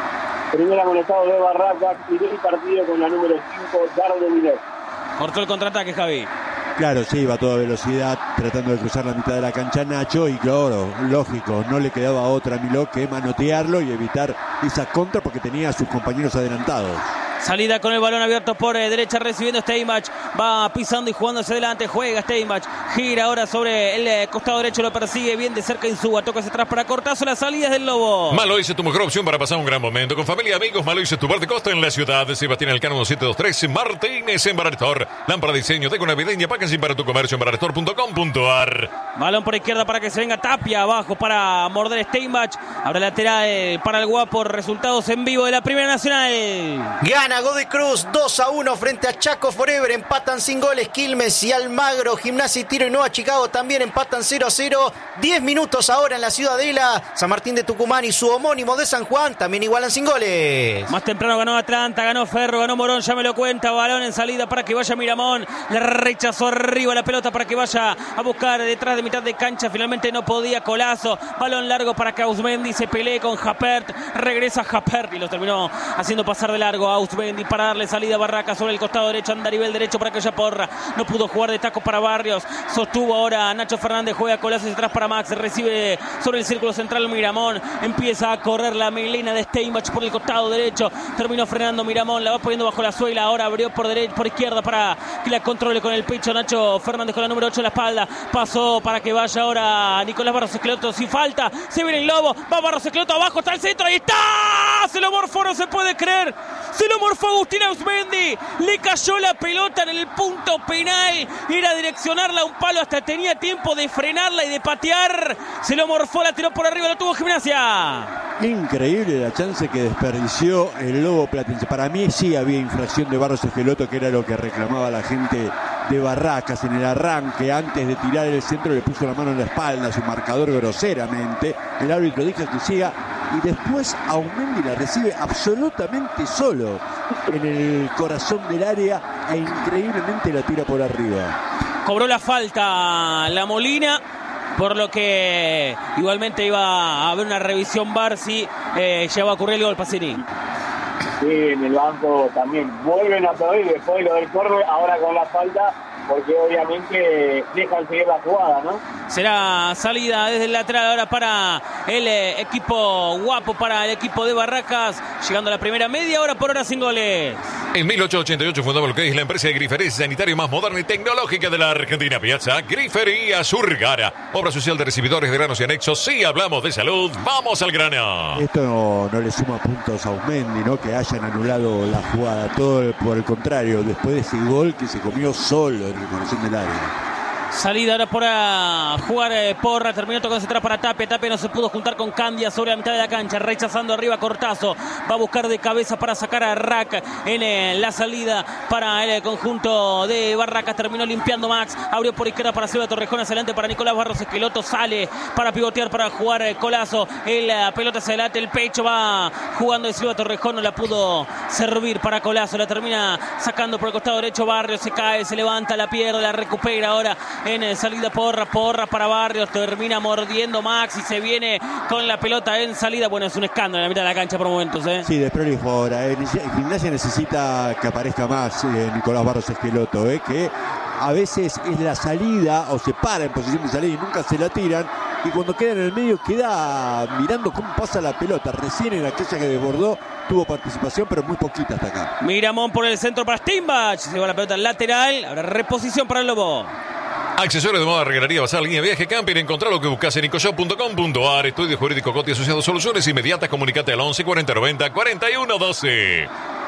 Primer amonestado de Barracas y del partido con la número cinco, Dardo Milet. Cortó el contraataque, Javi. Claro, sí, iba a toda velocidad tratando de cruzar la mitad de la cancha Nacho y claro, lógico, no le quedaba otra a Miló que manotearlo y evitar esa contra porque tenía a sus compañeros adelantados. Salida con el balón abierto por eh, derecha, recibiendo Steinbach, va pisando y jugando hacia adelante, juega Steinbach, gira ahora sobre el eh, costado derecho, lo persigue bien de cerca Insúa, toca hacia atrás para Cortazo, las salidas del Lobo. Malois es tu mejor opción para pasar un gran momento con familia y amigos. Malois es tu bar de costa en la ciudad de Sebastián Elcano setecientos veintitrés, Martínez en Bararestor. Lámpara de diseño, deco navideña, packaging para tu comercio en bararestor punto com punto ar. Balón por izquierda para que se venga Tapia, abajo para morder Steinbach, habrá lateral eh, para el guapo, resultados en vivo de la Primera Nacional. Gana Godoy Cruz dos a uno frente a Chaco Forever. Empatan sin goles Quilmes y Almagro. Gimnasia y Tiro y Nueva Chicago también empatan cero a cero. diez minutos ahora en la Ciudadela. San Martín de Tucumán y su homónimo de San Juan también igualan sin goles. Más temprano ganó Atlanta, ganó Ferro, ganó Morón, ya me lo cuenta. Balón en salida para que vaya Miramón. Le rechazó arriba la pelota para que vaya a buscar detrás de mitad de cancha. Finalmente no podía, Colazo. Balón largo para que Ausmendi se pelee con Japert. Regresa Japert y lo terminó haciendo pasar de largo a Ausmendi. Usmendi para darle salida a Barracas sobre el costado derecho. Anda a nivel derecho para aquella Porra. No pudo jugar de taco para Barrios. Sostuvo ahora Nacho Fernández. Juega Colazo hacia atrás para Max. Recibe sobre el círculo central Miramón. Empieza a correr la melena de Steinbach por el costado derecho. Terminó frenando Miramón. La va poniendo bajo la suela. Ahora abrió por derecha, por izquierda para que la controle con el pecho Nacho Fernández con la número ocho en la espalda. Pasó para que vaya ahora Nicolás Barros Esqueloto. Sin falta. Se viene el Lobo. Va Barros Esqueloto abajo. Está el centro. Ahí está. Se lo morfó. No se puede creer. Se lo morfó Agustín Ausmendi. Le cayó la pelota en el punto penal. Era direccionarla a un palo. Hasta tenía tiempo de frenarla y de patear. Se lo morfó. La tiró por arriba. Lo tuvo Gimnasia. Increíble la chance que desperdició el Lobo Platense. Para mí sí había infracción de Barros Esqueloto, que era lo que reclamaba la gente de Barracas en el arranque. Antes de tirar el centro le puso la mano en la espalda a su marcador groseramente. El árbitro dijo que siga y después Ausmendi la recibe absolutamente solo en el corazón del área e increíblemente la tira por arriba. Cobró la falta la Molina, por lo que igualmente iba a haber una revisión V A R si eh, llegaba a ocurrir el gol. Pacini. Sí, en el banco también vuelven a pedir después de lo del córner, ahora con la falta, porque obviamente dejan seguir la jugada, ¿no? Será salida desde el lateral ahora para el eh, equipo guapo, para el equipo de Barracas, llegando a la primera media hora por hora sin goles. En mil ochocientos ochenta y ocho fundaba lo que es la empresa de grifería sanitario más moderna y tecnológica de la Argentina. Piazza Grifería Surgara. Obra social de recibidores de granos y anexos. Si hablamos de salud, vamos al grano. Esto no, no le suma puntos a Ausmendi, ¿no? Que hayan anulado la jugada. Todo por el contrario, después de ese gol que se comió solo en el corazón del área. Salida ahora para jugar eh, Porra. Terminó tocando atrás para Tapia. Tapia no se pudo juntar con Candia sobre la mitad de la cancha. Rechazando arriba Cortazo. Va a buscar de cabeza para sacar a Rack en eh, la salida para el conjunto de Barracas. Terminó limpiando Max. Abrió por izquierda para Silva Torrejón. Hacia adelante para Nicolás Barros Esqueloto. Sale para pivotear para jugar eh, Colazo. El eh, pelota hacia adelante. El pecho va jugando de Silva Torrejón. No la pudo servir para Colazo. La termina sacando por el costado derecho. Barrios se cae, se levanta, la pierde, la recupera ahora en salida Porra, Porra para Barrios, termina mordiendo Max y se viene con la pelota en salida. Bueno, es un escándalo en la mitad de la cancha por momentos, ¿eh? Sí, desprolijo ahora. Eh. Gimnasia necesita que aparezca más eh, Nicolás Barros Esqueloto, eh, que a veces es la salida o se para en posición de salida y nunca se la tiran. Y cuando queda en el medio queda mirando cómo pasa la pelota. Recién en aquella que desbordó tuvo participación, pero muy poquita hasta acá. Miramón por el centro para Steinbach. Se va la pelota lateral. Ahora reposición para el Lobo. Accesorios de moda, regalaría, bazar, línea, viaje, camping. Encontrá lo que buscas en Icoshop punto com punto a r. Estudio Jurídico Coti Asociados. Soluciones inmediatas. Comunicate al once cuarenta noventa cuarenta y uno doce.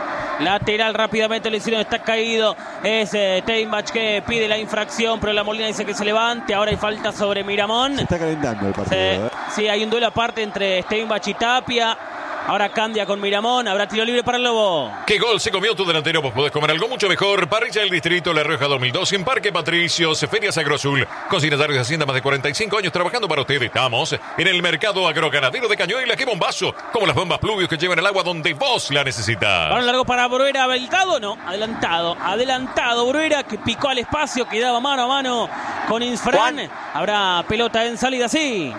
Lateral rápidamente le hicieron, está caído. Es eh, Steinbach que pide la infracción, pero la Molina dice que se levante. Ahora hay falta sobre Miramón. Se está calentando el partido. Sí, ¿eh? sí, hay un duelo aparte entre Steinbach y Tapia. Ahora Candia con Miramón. Habrá tiro libre para el Lobo. ¿Qué gol se comió tu delantero? Vos podés comer algo mucho mejor. Parrilla del Distrito La Rioja dos mil dos en Parque Patricios, Ferias Agroazul. Consignatarios de Hacienda, más de cuarenta y cinco años trabajando para usted. Estamos en el mercado agroganadero de Cañuelas. ¡Qué bombazo! Como las bombas Pluvios que llevan el agua donde vos la necesitas. Balón largo para Bruera. ¿Habilitado? No, adelantado. Adelantado Bruera, que picó al espacio, quedaba mano a mano con Insfran. Habrá pelota en salida, sí.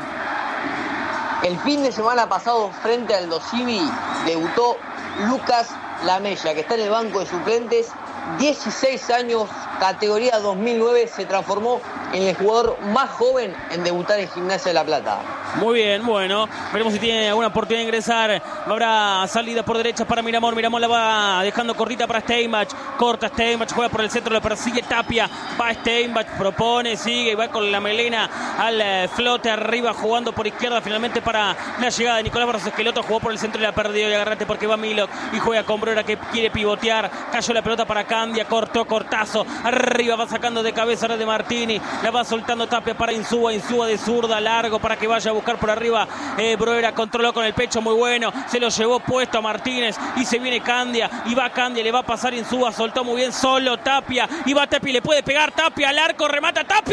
El fin de semana pasado, frente al Dosivi, debutó Lucas Lamella, que está en el banco de suplentes. dieciséis años, categoría dos mil nueve, se transformó en el jugador más joven en debutar en Gimnasia de La Plata. Muy bien, bueno, veremos si tiene alguna oportunidad de ingresar. Habrá salida por derecha para Miramón. Miramón la va dejando cortita para Steinbach. Corta Steinbach, juega por el centro, le persigue Tapia. Va Steinbach, propone, sigue y va con la melena al eh, flote arriba, jugando por izquierda finalmente para la llegada de Nicolás Barros Esqueloto. Jugó por el centro y la perdió. Y agarrate porque va Milok y juega con Bruera, que quiere pivotear. Cayó la pelota para Candia, cortó Cortazo. Arriba va sacando de cabeza ahora de Martini. La va soltando Tapia para Insúa. Insúa de zurda, largo para que vaya a buscar por arriba. Eh, Bruera controló con el pecho, muy bueno. Se lo llevó puesto a Martínez y se viene Candia. Y va Candia, le va a pasar Insúa. Soltó muy bien solo Tapia. Y va Tapia y le puede pegar Tapia al arco. Remata Tapia.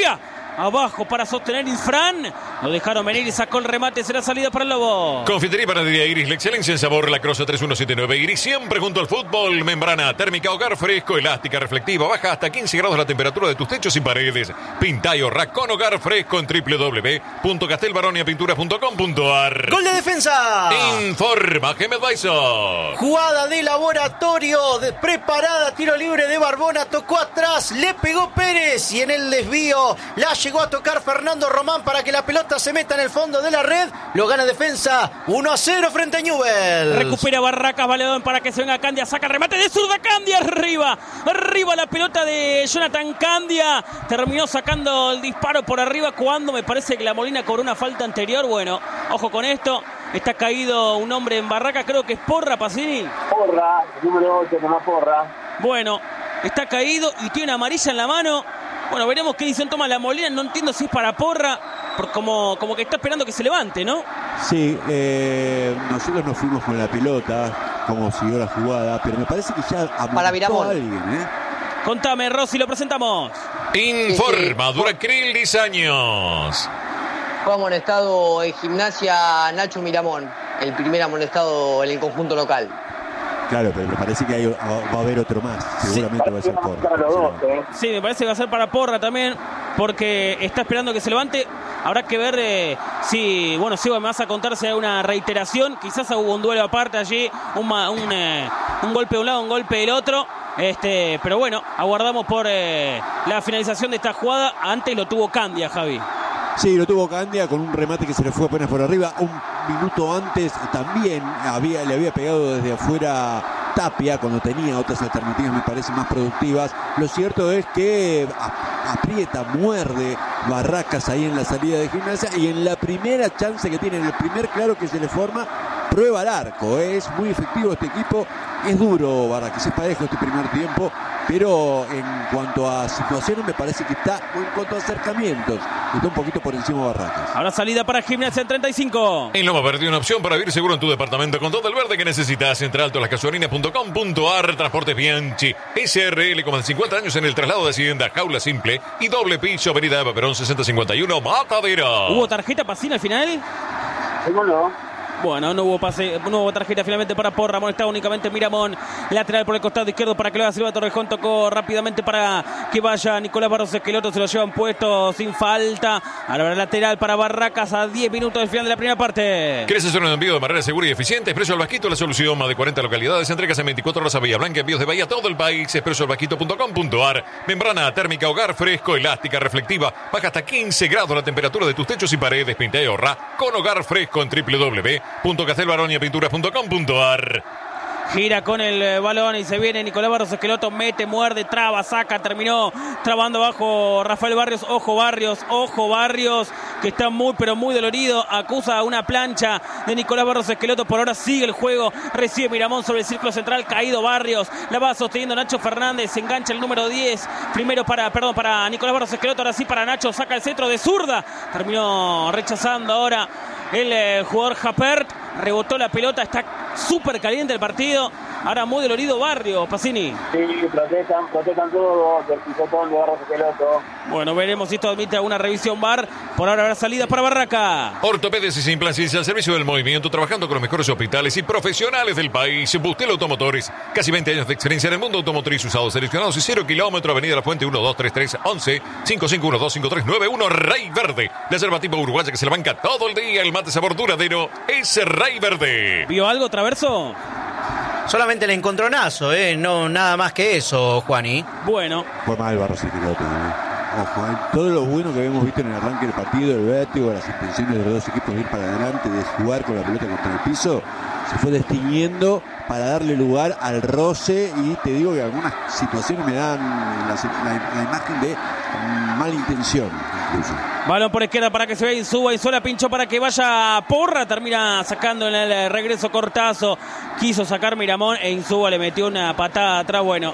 abajo para sostener Infran. Lo dejaron venir y sacó el remate. Será salida para el Lobo. Confitería y Panadería Iris, la excelencia en sabor. La Crosa tres uno siete nueve. Iris, siempre junto al fútbol. Membrana térmica, hogar fresco, elástica, reflectiva. Baja hasta quince grados la temperatura de tus techos y paredes. Pinta y ahorra con hogar fresco en w w w punto castelbaronia pinturas punto com punto a r. Gol de defensa. Informa Gemed Baiso. Jugada de laboratorio, de preparada, tiro libre de Barbona, tocó atrás, le pegó Pérez y en el desvío la llegó a tocar Fernando Román para que la pelota se meta en el fondo de la red. Lo gana defensa uno a cero frente a Newell's. Recupera Barracas, Valedón para que se venga Candia, saca el remate de zurda, Candia arriba, arriba la pelota de Jonathan Candia, terminó sacando el disparo por arriba cuando me parece que la Molina cobró una falta anterior. Bueno, ojo con esto, está caído un hombre en Barracas, creo que es Porra, Pacini. Porra, número ocho, con la Porra. Bueno, está caído y tiene una amarilla en la mano. Bueno, veremos qué decisión toma la Molina, no entiendo si es para Porra, por como, como que está esperando que se levante, ¿no? Sí, eh, nosotros nos fuimos con la pelota, como siguió la jugada, pero me parece que ya amontó a alguien, ¿eh? Contame, Rossi, lo presentamos. Informa, Duracril diez años. Fue amonestado en Gimnasia Nacho Miramón, el primer amonestado en el conjunto local. Claro, pero me parece que hay, va a haber otro más. Seguramente sí, va a ser Porra. ¿eh? Sí, me parece que va a ser para Porra también, porque está esperando que se levante. Habrá que ver eh, si, bueno, si me vas a contar si hay una reiteración. Quizás hubo un duelo aparte allí, un, un, eh, un golpe de un lado, un golpe del otro. Este, pero bueno, aguardamos por eh, la finalización de esta jugada. Antes lo tuvo Candia, Javi. Sí, lo tuvo Candia con un remate que se le fue apenas por arriba. Un minuto antes también había, le había pegado desde afuera Tapia cuando tenía otras alternativas, me parecen más productivas. Lo cierto es que aprieta, muerde Barracas ahí en la salida de Gimnasia y en la primera chance que tiene, en el primer claro que se le forma, prueba al arco. Es muy efectivo este equipo. Es duro Barracas, es parejo este primer tiempo, pero en cuanto a situaciones me parece que está, en cuanto a acercamientos, está un poquito por encima de Barracas. Ahora salida para Gimnasia en treinta y cinco. En Loma Verde, una opción para vivir seguro en tu departamento con todo el verde que necesitas. Entre alto las gasolinas punto com punto a r. Transportes Bianchi S R L con más de cincuenta años en el traslado de Hacienda, jaula simple y doble piso. Avenida Eva Perón sesenta cincuenta y uno, Matadero. ¿Hubo tarjeta Pacina al final? ¿Cómo no? Bueno, no hubo pase, no hubo tarjeta finalmente para Porra. Amonestado únicamente Miramón. Lateral por el costado izquierdo para que lo haga Silva Torrejón. Tocó rápidamente para que vaya Nicolás Barros Esqueloto. Se lo llevan puesto sin falta. Ahora lateral para Barracas a diez minutos del final de la primera parte. ¿Quieres hacer un envío de manera segura y eficiente? Expreso al Vasquito, la solución. Más de cuarenta localidades. Entregas en veinticuatro horas a Bahía Blanca. Envíos de Bahía a todo el país. expreso al vasquito punto com punto a r. Membrana térmica, hogar fresco, elástica, reflectiva. Baja hasta quince grados la temperatura de tus techos y paredes. Pinta y ahorra con hogar fresco en w w w punto castelbaronia pinturas punto com punto a r. Gira con el balón y se viene Nicolás Barros Esqueloto, mete, muerde, traba, saca, terminó trabando abajo Rafael Barrios. Ojo Barrios, ojo Barrios, que está muy pero muy dolorido, acusa una plancha de Nicolás Barros Esqueloto. Por ahora sigue el juego, recibe Miramón sobre el círculo central, caído Barrios, la va sosteniendo Nacho Fernández, se engancha el número diez, primero para, perdón, para Nicolás Barros Esqueloto, ahora sí para Nacho, saca el centro de zurda, terminó rechazando ahora el eh, jugador Japert, rebotó la pelota, está súper caliente el partido. Ahora muy dolorido Barrio, Pacini. Sí, protestan, protestan todos, el pisotón de Barros Esqueloto. Bueno, veremos si esto admite alguna revisión V A R. Por ahora habrá salida para Barraca. Ortopedes y implantes al servicio del movimiento, trabajando con los mejores hospitales y profesionales del país. Bustel Automotores, casi veinte años de experiencia en el mundo automotriz, usados, seleccionados y cero kilómetro. Avenida La Fuente uno dos tres tres once cinco cinco uno dos cinco tres nueve uno. Rey Verde, la yerba tipo uruguaya que se la banca todo el día. El mate sabor duradero es Rey Verde. ¿Vio algo, Traverso? Solamente el encontronazo, ¿eh? No, nada más que eso, Juani. Bueno. Fue mal Barros Esqueloto, ¿eh? Ojo, ¿eh? Todo lo bueno que habíamos visto en el arranque del partido, el vértigo, las intenciones de los dos equipos de ir para adelante, de jugar con la pelota contra el piso, se fue destiñendo para darle lugar al roce, y te digo que algunas situaciones me dan la, la, la imagen de mala intención, incluso. Balón por izquierda para que se vea Insúa. Insúa pinchó para que vaya Porra. Termina sacando en el regreso Cortazo. Quiso sacar Miramón e Insúa le metió una patada atrás. Bueno,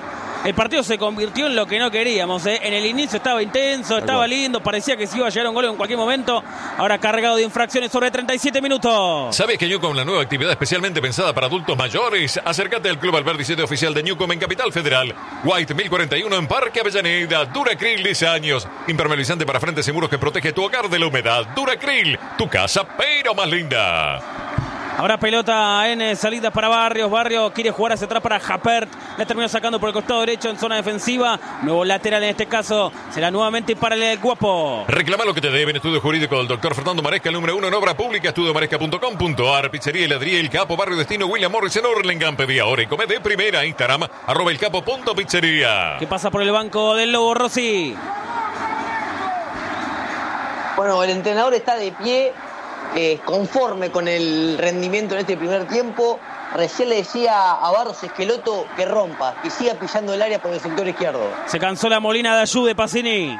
El partido se convirtió en lo que no queríamos, ¿eh? En el inicio estaba intenso, estaba lindo, parecía que se iba a llegar un gol en cualquier momento. Ahora cargado de infracciones sobre treinta y siete minutos. ¿Sabes que Newcom, la nueva actividad especialmente pensada para adultos mayores? Acércate al Club Alberdi siete oficial de Newcom en Capital Federal. White mil cuarenta y uno en Parque Avellaneda. Duracril diez años. Impermeabilizante para frentes seguros que protege tu hogar de la humedad. Duracril, tu casa pero más linda. Ahora pelota en salida para Barrios. Barrios quiere jugar hacia atrás para Japert. La terminó sacando por el costado derecho en zona defensiva. Nuevo lateral en este caso. Será nuevamente para el Guapo. Reclama lo que te deben. Estudio jurídico del doctor Fernando Maresca, el número uno en obra pública. estudio maresca punto com punto ar. Pizzería Heladría El Capo, Barrio Destino, William Morris en Orlengan. Pedí ahora y come de primera. Instagram, arroba el capo punto pizzería. ¿Qué pasa por el banco del Lobo, Rossi? Bueno, el entrenador está de pie. Eh, conforme con el rendimiento en este primer tiempo. Recién le decía a Barros Esqueloto que rompa, que siga pillando el área por el sector izquierdo. Se cansó la Molina de Ayude, Pacini.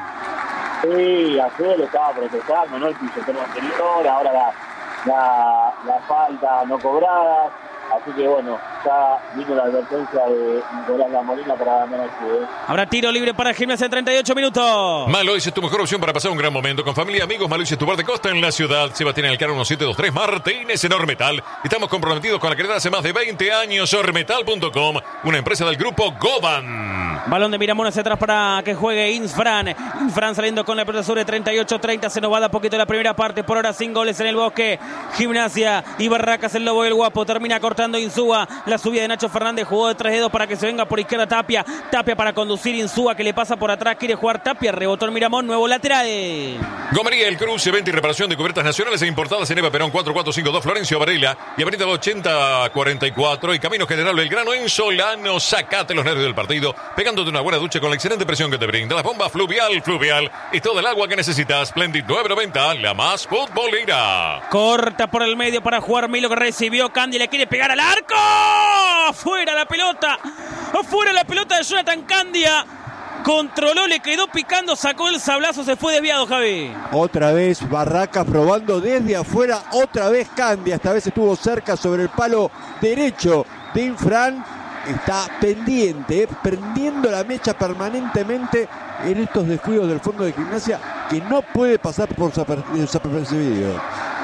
Sí, ayer lo estaba protestando, ¿no? El pisotero anterior, ahora la, la, la falta no cobrada. Así que bueno, ya vino la advertencia de Nicolás La Molina para ganar el fútbol. Habrá tiro libre para Gimnasia en treinta y ocho minutos. Malois es tu mejor opción para pasar un gran momento con familia y amigos. Malois es tu bar de costa en la ciudad. Sebastián Alcaro diecisiete veintitrés Martínez en Ormetal. Estamos comprometidos con la calidad hace más de veinte años. Ormetal punto com, una empresa del grupo Goban. Balón de Miramón hacia atrás para que juegue Insfran. Insfran saliendo con la pelota sobre treinta y ocho treinta. Se nos va a dar poquito la primera parte. Por ahora sin goles en el Bosque. Gimnasia y Barracas, el Lobo y el Guapo. Termina cortando Insúa. La subida de Nacho Fernández. Jugó de tres dedos para que se venga por izquierda Tapia. Tapia para conducir Insúa, que le pasa por atrás. Quiere jugar Tapia. Rebotó el Miramón. Nuevo lateral. Gomería El Cruce, venta y reparación de cubiertas nacionales e importadas en Eva Perón cuatro cuatro cinco dos Florencio Varela y Avenida ochenta cuarenta y cuatro y Camino General Belgrano en Solano. Sacate los nervios del partido pegándote una buena ducha con la excelente presión que te brinda la bomba Fluvial. Fluvial es todo el agua que necesitas. Splendid nueve noventa, la más futbolera. Corta por el medio para jugar Milo, que recibió Candy. Le quiere pegar al arco. Afuera la pelota. Afuera la pelota de Jonathan Candia. Controló, le quedó picando, sacó el sablazo, se fue desviado, Javi. Otra vez Barracas probando desde afuera, otra vez Candia, esta vez estuvo cerca sobre el palo derecho de Infran. Está pendiente, eh, prendiendo la mecha permanentemente en estos descuidos del fondo de Gimnasia, que no puede pasar por desapercibido.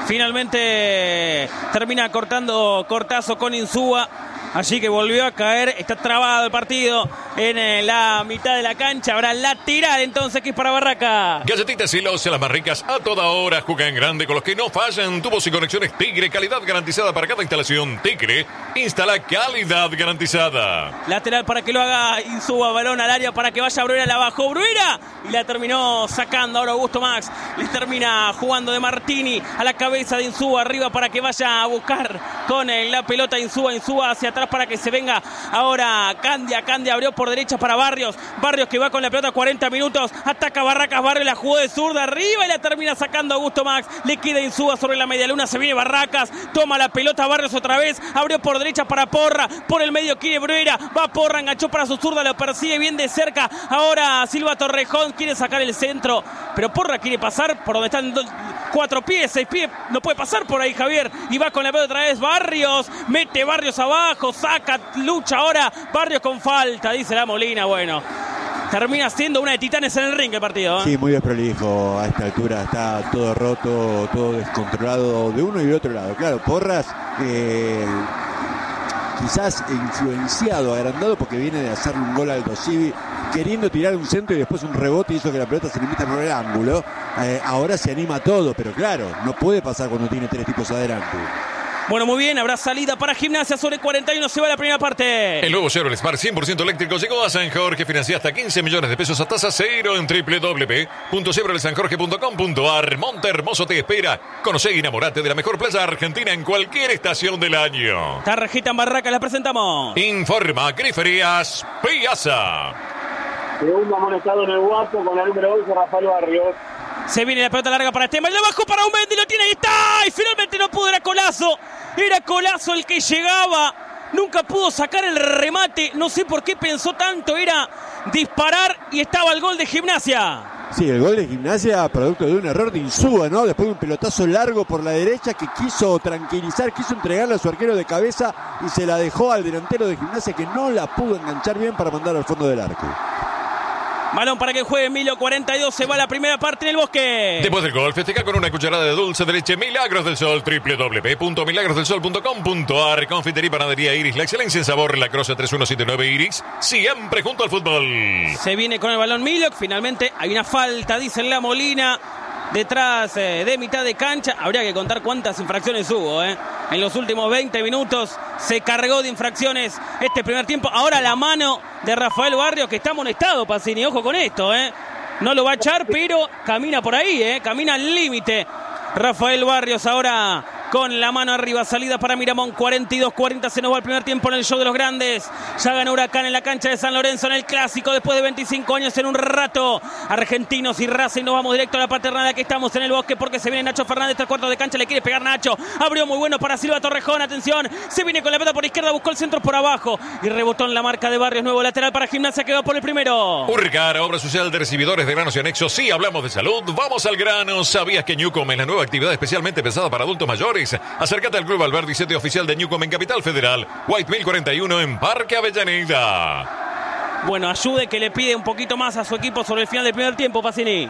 Finalmente termina cortando Cortazo con Insúa. Allí que volvió a caer, está trabado el partido en la mitad de la cancha. Habrá lateral entonces, que es para Barraca. Galletitas Silos, las más ricas a toda hora. Juega en grande con los que no fallan. Tubos y conexiones Tigre, calidad garantizada para cada instalación. Tigre, instala calidad garantizada. Lateral para que lo haga Insúa, balón al área para que vaya Bruera, la bajó Bruera y la terminó sacando ahora Augusto Max. Le termina jugando de Martini a la cabeza de Insúa, arriba para que vaya a buscar con la pelota Insúa, Insúa hacia atrás para que se venga ahora Candia. Candia abrió por derecha para Barrios. Barrios que va con la pelota cuarenta minutos. Ataca Barracas. Barrios la jugó de zurda arriba y la termina sacando Augusto Max. Le queda Insúa sobre la media luna. Se viene Barracas. Toma la pelota Barrios otra vez. Abrió por derecha para Porra. Por el medio quiere Bruera. Va Porra. Enganchó para su zurda. Lo persigue bien de cerca. Ahora Silva Torrejón quiere sacar el centro. Pero Porra quiere pasar por donde están dos, cuatro pies, seis pies. No puede pasar por ahí Javier. Y va con la pelota otra vez Barrios. Mete Barrios abajo. Saca, lucha ahora Barrios con falta, dice la Molina. Bueno, termina siendo una de titanes en el ring el partido, ¿eh? Sí, muy desprolijo a esta altura. Está todo roto, todo descontrolado de uno y de otro lado. Claro, Porras eh, quizás influenciado, agrandado, porque viene de hacerle un gol al Dosivi, queriendo tirar un centro y después un rebote hizo que la pelota se limita por el ángulo. Eh, ahora se anima todo, pero claro, no puede pasar cuando tiene tres tipos adelante. Bueno, muy bien, habrá salida para Gimnasia sobre cuarenta y uno, se va la primera parte. El nuevo Chevrolet Smart cien por ciento eléctrico llegó a San Jorge, financia hasta quince millones de pesos a tasa cero en doble u doble u doble u punto chevrolet san jorge punto com punto ar. Monte Hermoso te espera. Conoce y enamorate de la mejor playa argentina en cualquier estación del año. Tarjeta en Barracas, la presentamos. Informa Griferías Piazza. Segundo amonestado en el Guapo con la número once, Rafael Barrios. Se viene la pelota larga para Esteban, le bajó para Aumendi, lo tiene, ahí está, y finalmente no pudo, era Colazo, era Colazo el que llegaba, nunca pudo sacar el remate, no sé por qué pensó tanto, era disparar y estaba el gol de Gimnasia. Sí, el gol de Gimnasia, producto de un error de Insúa, ¿no? Después de un pelotazo largo por la derecha que quiso tranquilizar, quiso entregarle a su arquero de cabeza y se la dejó al delantero de Gimnasia, que no la pudo enganchar bien para mandar al fondo del arco. Balón para que juegue Milo, cuarenta y dos, se va la primera parte en el Bosque. Después del gol, festeja con una cucharada de dulce de leche Milagros del Sol, doble u doble u doble u punto milagros del sol punto com punto a r. Confitería y panadería Iris, la excelencia en sabor, La Croce tres uno siete nueve Iris, siempre junto al fútbol. Se viene con el balón Milo, finalmente hay una falta, dice La Molina, detrás eh, de mitad de cancha. Habría que contar cuántas infracciones hubo, ¿eh? En los últimos veinte minutos se cargó de infracciones este primer tiempo. Ahora la mano de Rafael Barrios, que está amonestado, Pacini. Ojo con esto, ¿eh? No lo va a echar, pero camina por ahí, ¿eh? Camina al límite. Rafael Barrios ahora con la mano arriba, salida para Miramón, cuarenta y dos cuarenta, se nos va el primer tiempo en el show de los grandes. Ya ganó Huracán en la cancha de San Lorenzo en el Clásico, después de veinticinco años en un rato. Argentinos y Racing, nos vamos directo a la paternal, aquí estamos en el Bosque porque se viene Nacho Fernández, tres cuartos de cancha, le quiere pegar Nacho, abrió muy bueno para Silva Torrejón, atención, se viene con la pelota por izquierda, buscó el centro por abajo y rebotó en la marca de Barrios, nuevo lateral para Gimnasia que va por el primero. Urcar, obra social de recibidores de granos y anexos. Sí, hablamos de salud, vamos al grano. ¿Sabías que Newcom es la nueva actividad especialmente pensada para adultos mayores? Acércate al Club Alberdi, sede oficial de Newcom en Capital Federal, White mil cuarenta y uno en Parque Avellaneda. Bueno, ayude que le pide un poquito más a su equipo sobre el final del primer tiempo, Pacini.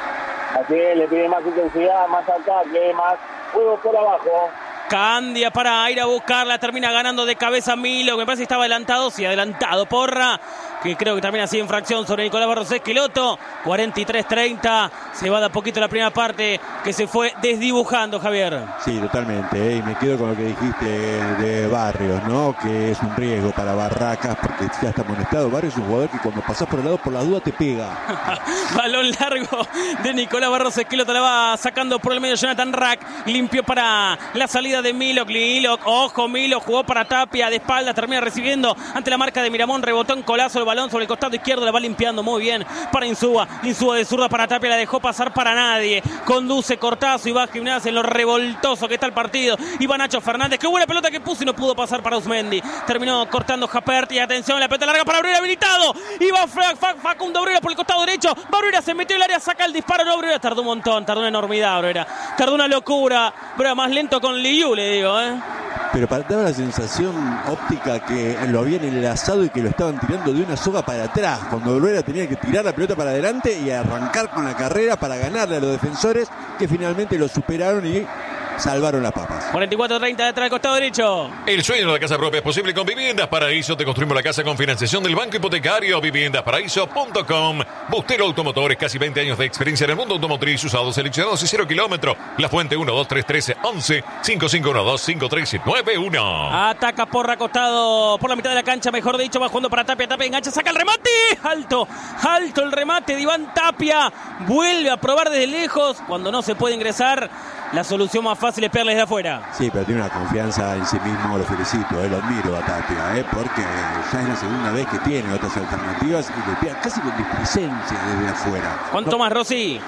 Así es, le pide más intensidad, más ataque, más juego por abajo. Candia para ir a buscarla, termina ganando de cabeza Milo, que me parece que estaba adelantado, sí, adelantado Porra, que creo que también ha sido infracción sobre Nicolás Barros Esqueloto. Cuarenta y tres treinta, se va de a poquito la primera parte, que se fue desdibujando, Javier. Sí, totalmente, ¿eh? Y me quedo con lo que dijiste de Barrios, ¿no? Que es un riesgo para Barracas, porque ya está amonestado. Barrios es un jugador que cuando pasás por el lado, por la duda te pega. Balón largo de Nicolás Barros Esqueloto, la va sacando por el medio Jonathan Rack, limpió para la salida de Milok, Milok, ojo, Milok jugó para Tapia, de espalda, termina recibiendo ante la marca de Miramón, rebotó en colazo el balón sobre el costado izquierdo, la va limpiando muy bien para Insúa, Insúa de zurda para Tapia, la dejó pasar para nadie, conduce Cortazo y va a Gimnasia en lo revoltoso que está el partido, y va Nacho Fernández, qué buena pelota que puso y no pudo pasar para Usmendi, terminó cortando Japerti, atención, la pelota larga para Bruera, habilitado, y va Facundo Bruera por el costado derecho, Bruera se metió en el área, saca el disparo, no, Bruera tardó un montón, tardó una enormidad, Bruera, tardó una locura, Bruera más lento con Liu, le digo, ¿eh? Pero daba la sensación óptica que lo habían enlazado y que lo estaban tirando de una soga para atrás, cuando Bruera tenía que tirar la pelota para adelante y arrancar con la carrera para ganarle a los defensores, que finalmente lo superaron y salvaron las papas. cuarenta y cuatro treinta detrás del costado derecho. El sueño de la casa propia es posible con Viviendas Paraíso. Te construimos la casa con financiación del Banco Hipotecario. viviendas paraíso punto com. Bustero Automotores, casi veinte años de experiencia en el mundo automotriz, usados, seleccionados y cero kilómetros. La Fuente uno dos tres tres once cinco cinco uno dos cinco tres nueve uno. Ataca Porra acostado por la mitad de la cancha, mejor dicho, va jugando para Tapia, Tapia engancha, saca el remate, alto, alto el remate de Iván Tapia, vuelve a probar desde lejos, cuando no se puede ingresar, la solución más fácil es pegarle desde afuera. Sí, pero tiene una confianza en sí mismo, lo felicito, eh, lo admiro a Tapia, eh, porque ya es la segunda vez que tiene otras alternativas y le pega casi con displicencia desde afuera. ¿Cuánto no. más, Rossi?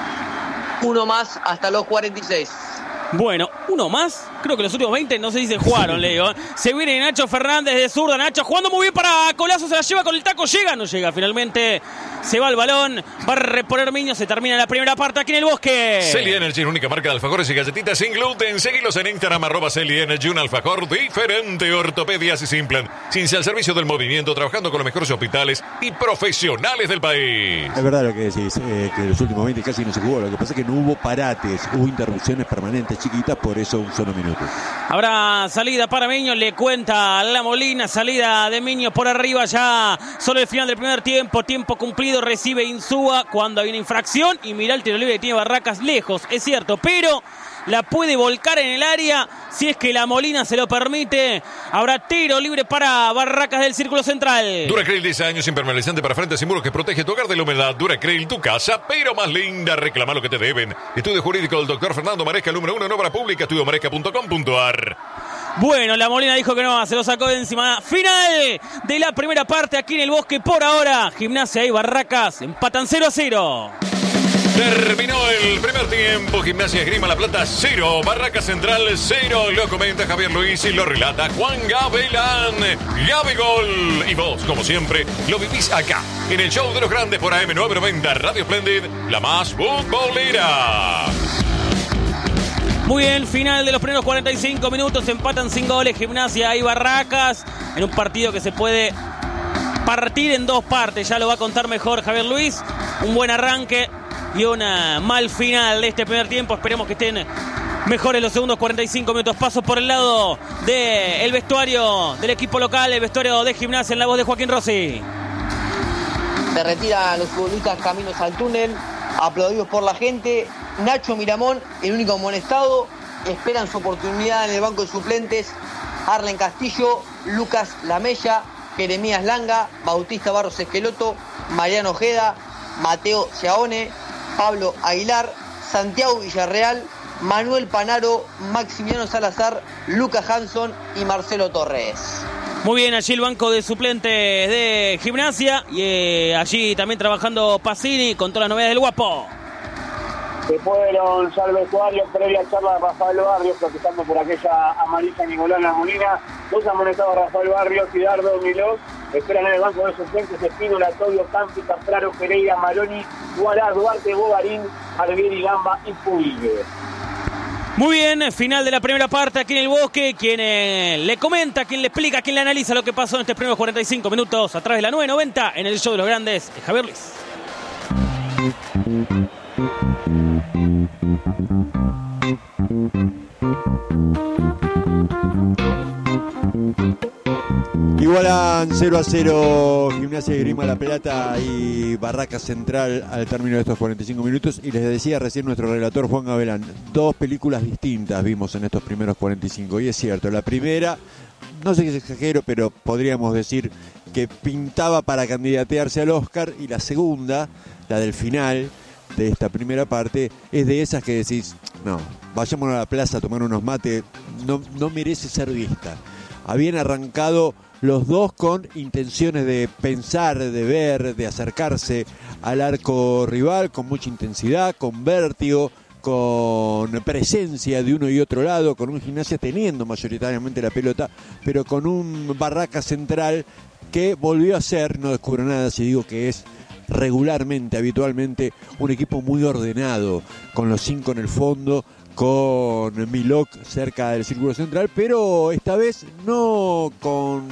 Uno más hasta los cuarenta y seis. Bueno, uno más. Creo que los últimos veinte no sé si se jugaron, le digo. Se viene Nacho Fernández de zurda. Nacho jugando muy bien para Colazo. Se la lleva con el taco. Llega, no llega. Finalmente se va el balón. Va a reponer Miño. Se termina la primera parte aquí en el Bosque. Celi Energy, única marca de alfajores y galletitas sin gluten. Seguilos en Instagram, arroba Celi Energy. Un alfajor diferente. Ortopedias y Simplan. Ciencia al servicio del movimiento. Trabajando con los mejores hospitales y profesionales del país. Es verdad lo que decís. Eh, que los últimos veinte casi no se jugó. Lo que pasa es que no hubo parates. Hubo interrupciones permanentes chiquitas. Por eso un solo minuto. Habrá salida para Miño, le cuenta La Molina, salida de Miño por arriba ya, solo el final del primer tiempo, tiempo cumplido, recibe Insúa cuando hay una infracción y mira el tiro libre que tiene Barracas lejos, es cierto, pero la puede volcar en el área si es que La Molina se lo permite. Habrá tiro libre para Barracas del círculo central. Duracreel, diez años, impermeabilizante para frentes y muros que protege tu hogar de la humedad. Duracreel, tu casa, pero más linda. Reclama lo que te deben. Estudio jurídico del doctor Fernando Maresca, número uno en obra pública, estudio maresca punto com punto a r. Bueno, La Molina dijo que no, se lo sacó de encima. Final de la primera parte aquí en el Bosque. Por ahora, Gimnasia y Barracas empatan cero a cero. Terminó el primer tiempo. Gimnasia Esgrima La Plata cero. Barraca Central cero. Lo comenta Javier Luis y lo relata Juan Gavilán. Gabigol. Y vos, como siempre, lo vivís acá, en el show de los grandes por A M novecientos noventa Radio Splendid, la más futbolera. Muy bien, final de los primeros cuarenta y cinco minutos. Empatan sin goles Gimnasia y Barracas. En un partido que se puede partir en dos partes. Ya lo va a contar mejor Javier Luis. Un buen arranque y una mal final de este primer tiempo. Esperemos que estén mejores los segundos cuarenta y cinco minutos. Paso por el lado del vestuario del equipo local, el vestuario de Gimnasia, en la voz de Joaquín Rossi. Se retiran los futbolistas caminos al túnel, aplaudidos por la gente. Nacho Miramón, el único amonestado, esperan su oportunidad en el banco de suplentes. Arlen Castillo, Lucas Lamella, Jeremías Langa, Bautista Barros Esqueloto, Mariano Ojeda, Mateo Ciaone, Pablo Aguilar, Santiago Villarreal, Manuel Panaro, Maximiliano Salazar, Lucas Hanson y Marcelo Torres. Muy bien, allí el banco de suplentes de Gimnasia y eh, allí también trabajando Pacini con todas las novedades del Guapo. Se fueron ya al vestuario, previa charla de Rafael Barrios, protestando por aquella amarilla Nicolás La Molina. Dos amonestados, Rafael Barrios y Dardo Milós. Esperan en el banco de suplentes Espínola, Todio, Campi, Capraro, Pereira, Maroni, Guará, Duarte, Bogarín, Argueri, Gamba y Puig. Muy bien, final de la primera parte aquí en el Bosque. Quien eh, le comenta, quien le explica, quien le analiza lo que pasó en estos primeros cuarenta y cinco minutos a través de la nueve noventa en el show de los grandes, Javier Luis. Igualan cero a cero Gimnasia Esgrima La Plata y Barraca Central al término de estos cuarenta y cinco minutos. Y les decía recién nuestro relator Juan Gavilán, dos películas distintas vimos en estos primeros cuarenta y cinco. Y es cierto, la primera, no sé si es exagero, pero podríamos decir que pintaba para candidatearse al Oscar. Y la segunda, la del final de esta primera parte, es de esas que decís, no, vayámonos a la plaza a tomar unos mates, no, no merece ser vista. Habían arrancado los dos con intenciones de pensar, de ver, de acercarse al arco rival con mucha intensidad, con vértigo, con presencia de uno y otro lado, con un Gimnasia teniendo mayoritariamente la pelota, pero con un Barraca Central que volvió a ser, no descubro nada si digo que es regularmente, habitualmente, un equipo muy ordenado, con los cinco en el fondo, con Milok cerca del círculo central, pero esta vez no con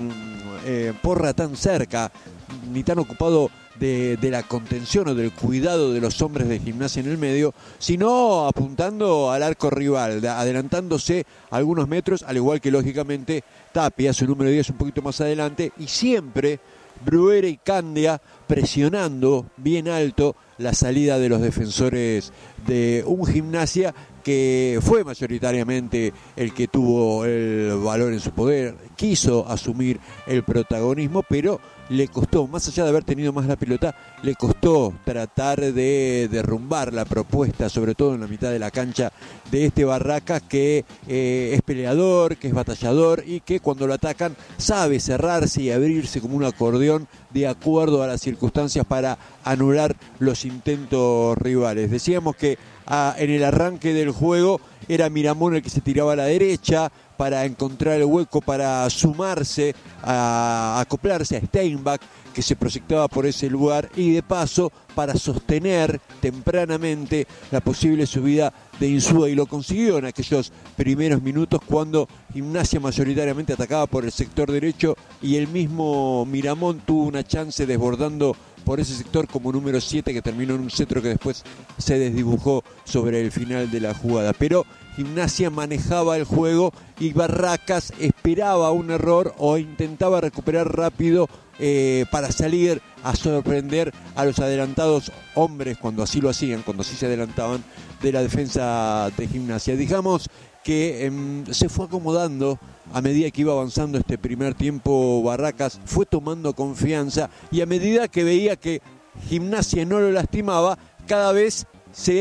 eh, Porra tan cerca, ni tan ocupado de, de la contención o del cuidado de los hombres de Gimnasia en el medio, sino apuntando al arco rival, adelantándose algunos metros, al igual que lógicamente Tapia, su número diez un poquito más adelante, y siempre Bruera y Candia presionando bien alto la salida de los defensores de un Gimnasia que fue mayoritariamente el que tuvo el valor en su poder, quiso asumir el protagonismo, pero le costó, más allá de haber tenido más la pelota, le costó tratar de derrumbar la propuesta, sobre todo en la mitad de la cancha, de este Barracas que eh, es peleador, que es batallador y que cuando lo atacan sabe cerrarse y abrirse como un acordeón de acuerdo a las circunstancias para anular los intentos rivales. Decíamos que ah, en el arranque del juego era Miramón el que se tiraba a la derecha para encontrar el hueco, para sumarse, a, a acoplarse a Steinbach, que se proyectaba por ese lugar, y de paso para sostener tempranamente la posible subida de Insúa, y lo consiguió en aquellos primeros minutos cuando Gimnasia mayoritariamente atacaba por el sector derecho y el mismo Miramón tuvo una chance desbordando por ese sector como número siete, que terminó en un centro que después se desdibujó sobre el final de la jugada. Pero Gimnasia manejaba el juego y Barracas esperaba un error o intentaba recuperar rápido eh, para salir a sorprender a los adelantados hombres, cuando así lo hacían, cuando así se adelantaban, de la defensa de Gimnasia. Digamos que eh, se fue acomodando a medida que iba avanzando este primer tiempo. Barracas fue tomando confianza y a medida que veía que Gimnasia no lo lastimaba, cada vez se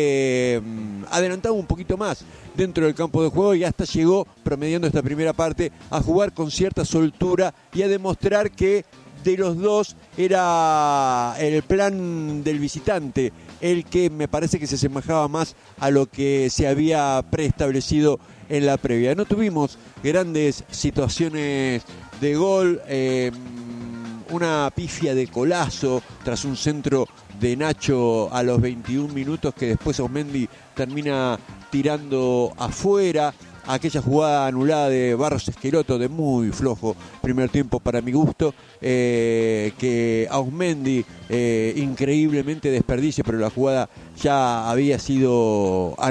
eh, adelantaba un poquito más dentro del campo de juego y hasta llegó, promediando esta primera parte, a jugar con cierta soltura y a demostrar que de los dos era el plan del visitante el que me parece que se asemejaba más a lo que se había preestablecido en la previa. No tuvimos grandes situaciones de gol, eh, una pifia de Colazo tras un centro de Nacho a los veintiún minutos que después Osmendi termina tirando afuera. Aquella jugada anulada de Barros Esqueloto de muy flojo primer tiempo para mi gusto, eh, que Ausmendi eh, increíblemente desperdicia, pero la jugada ya había sido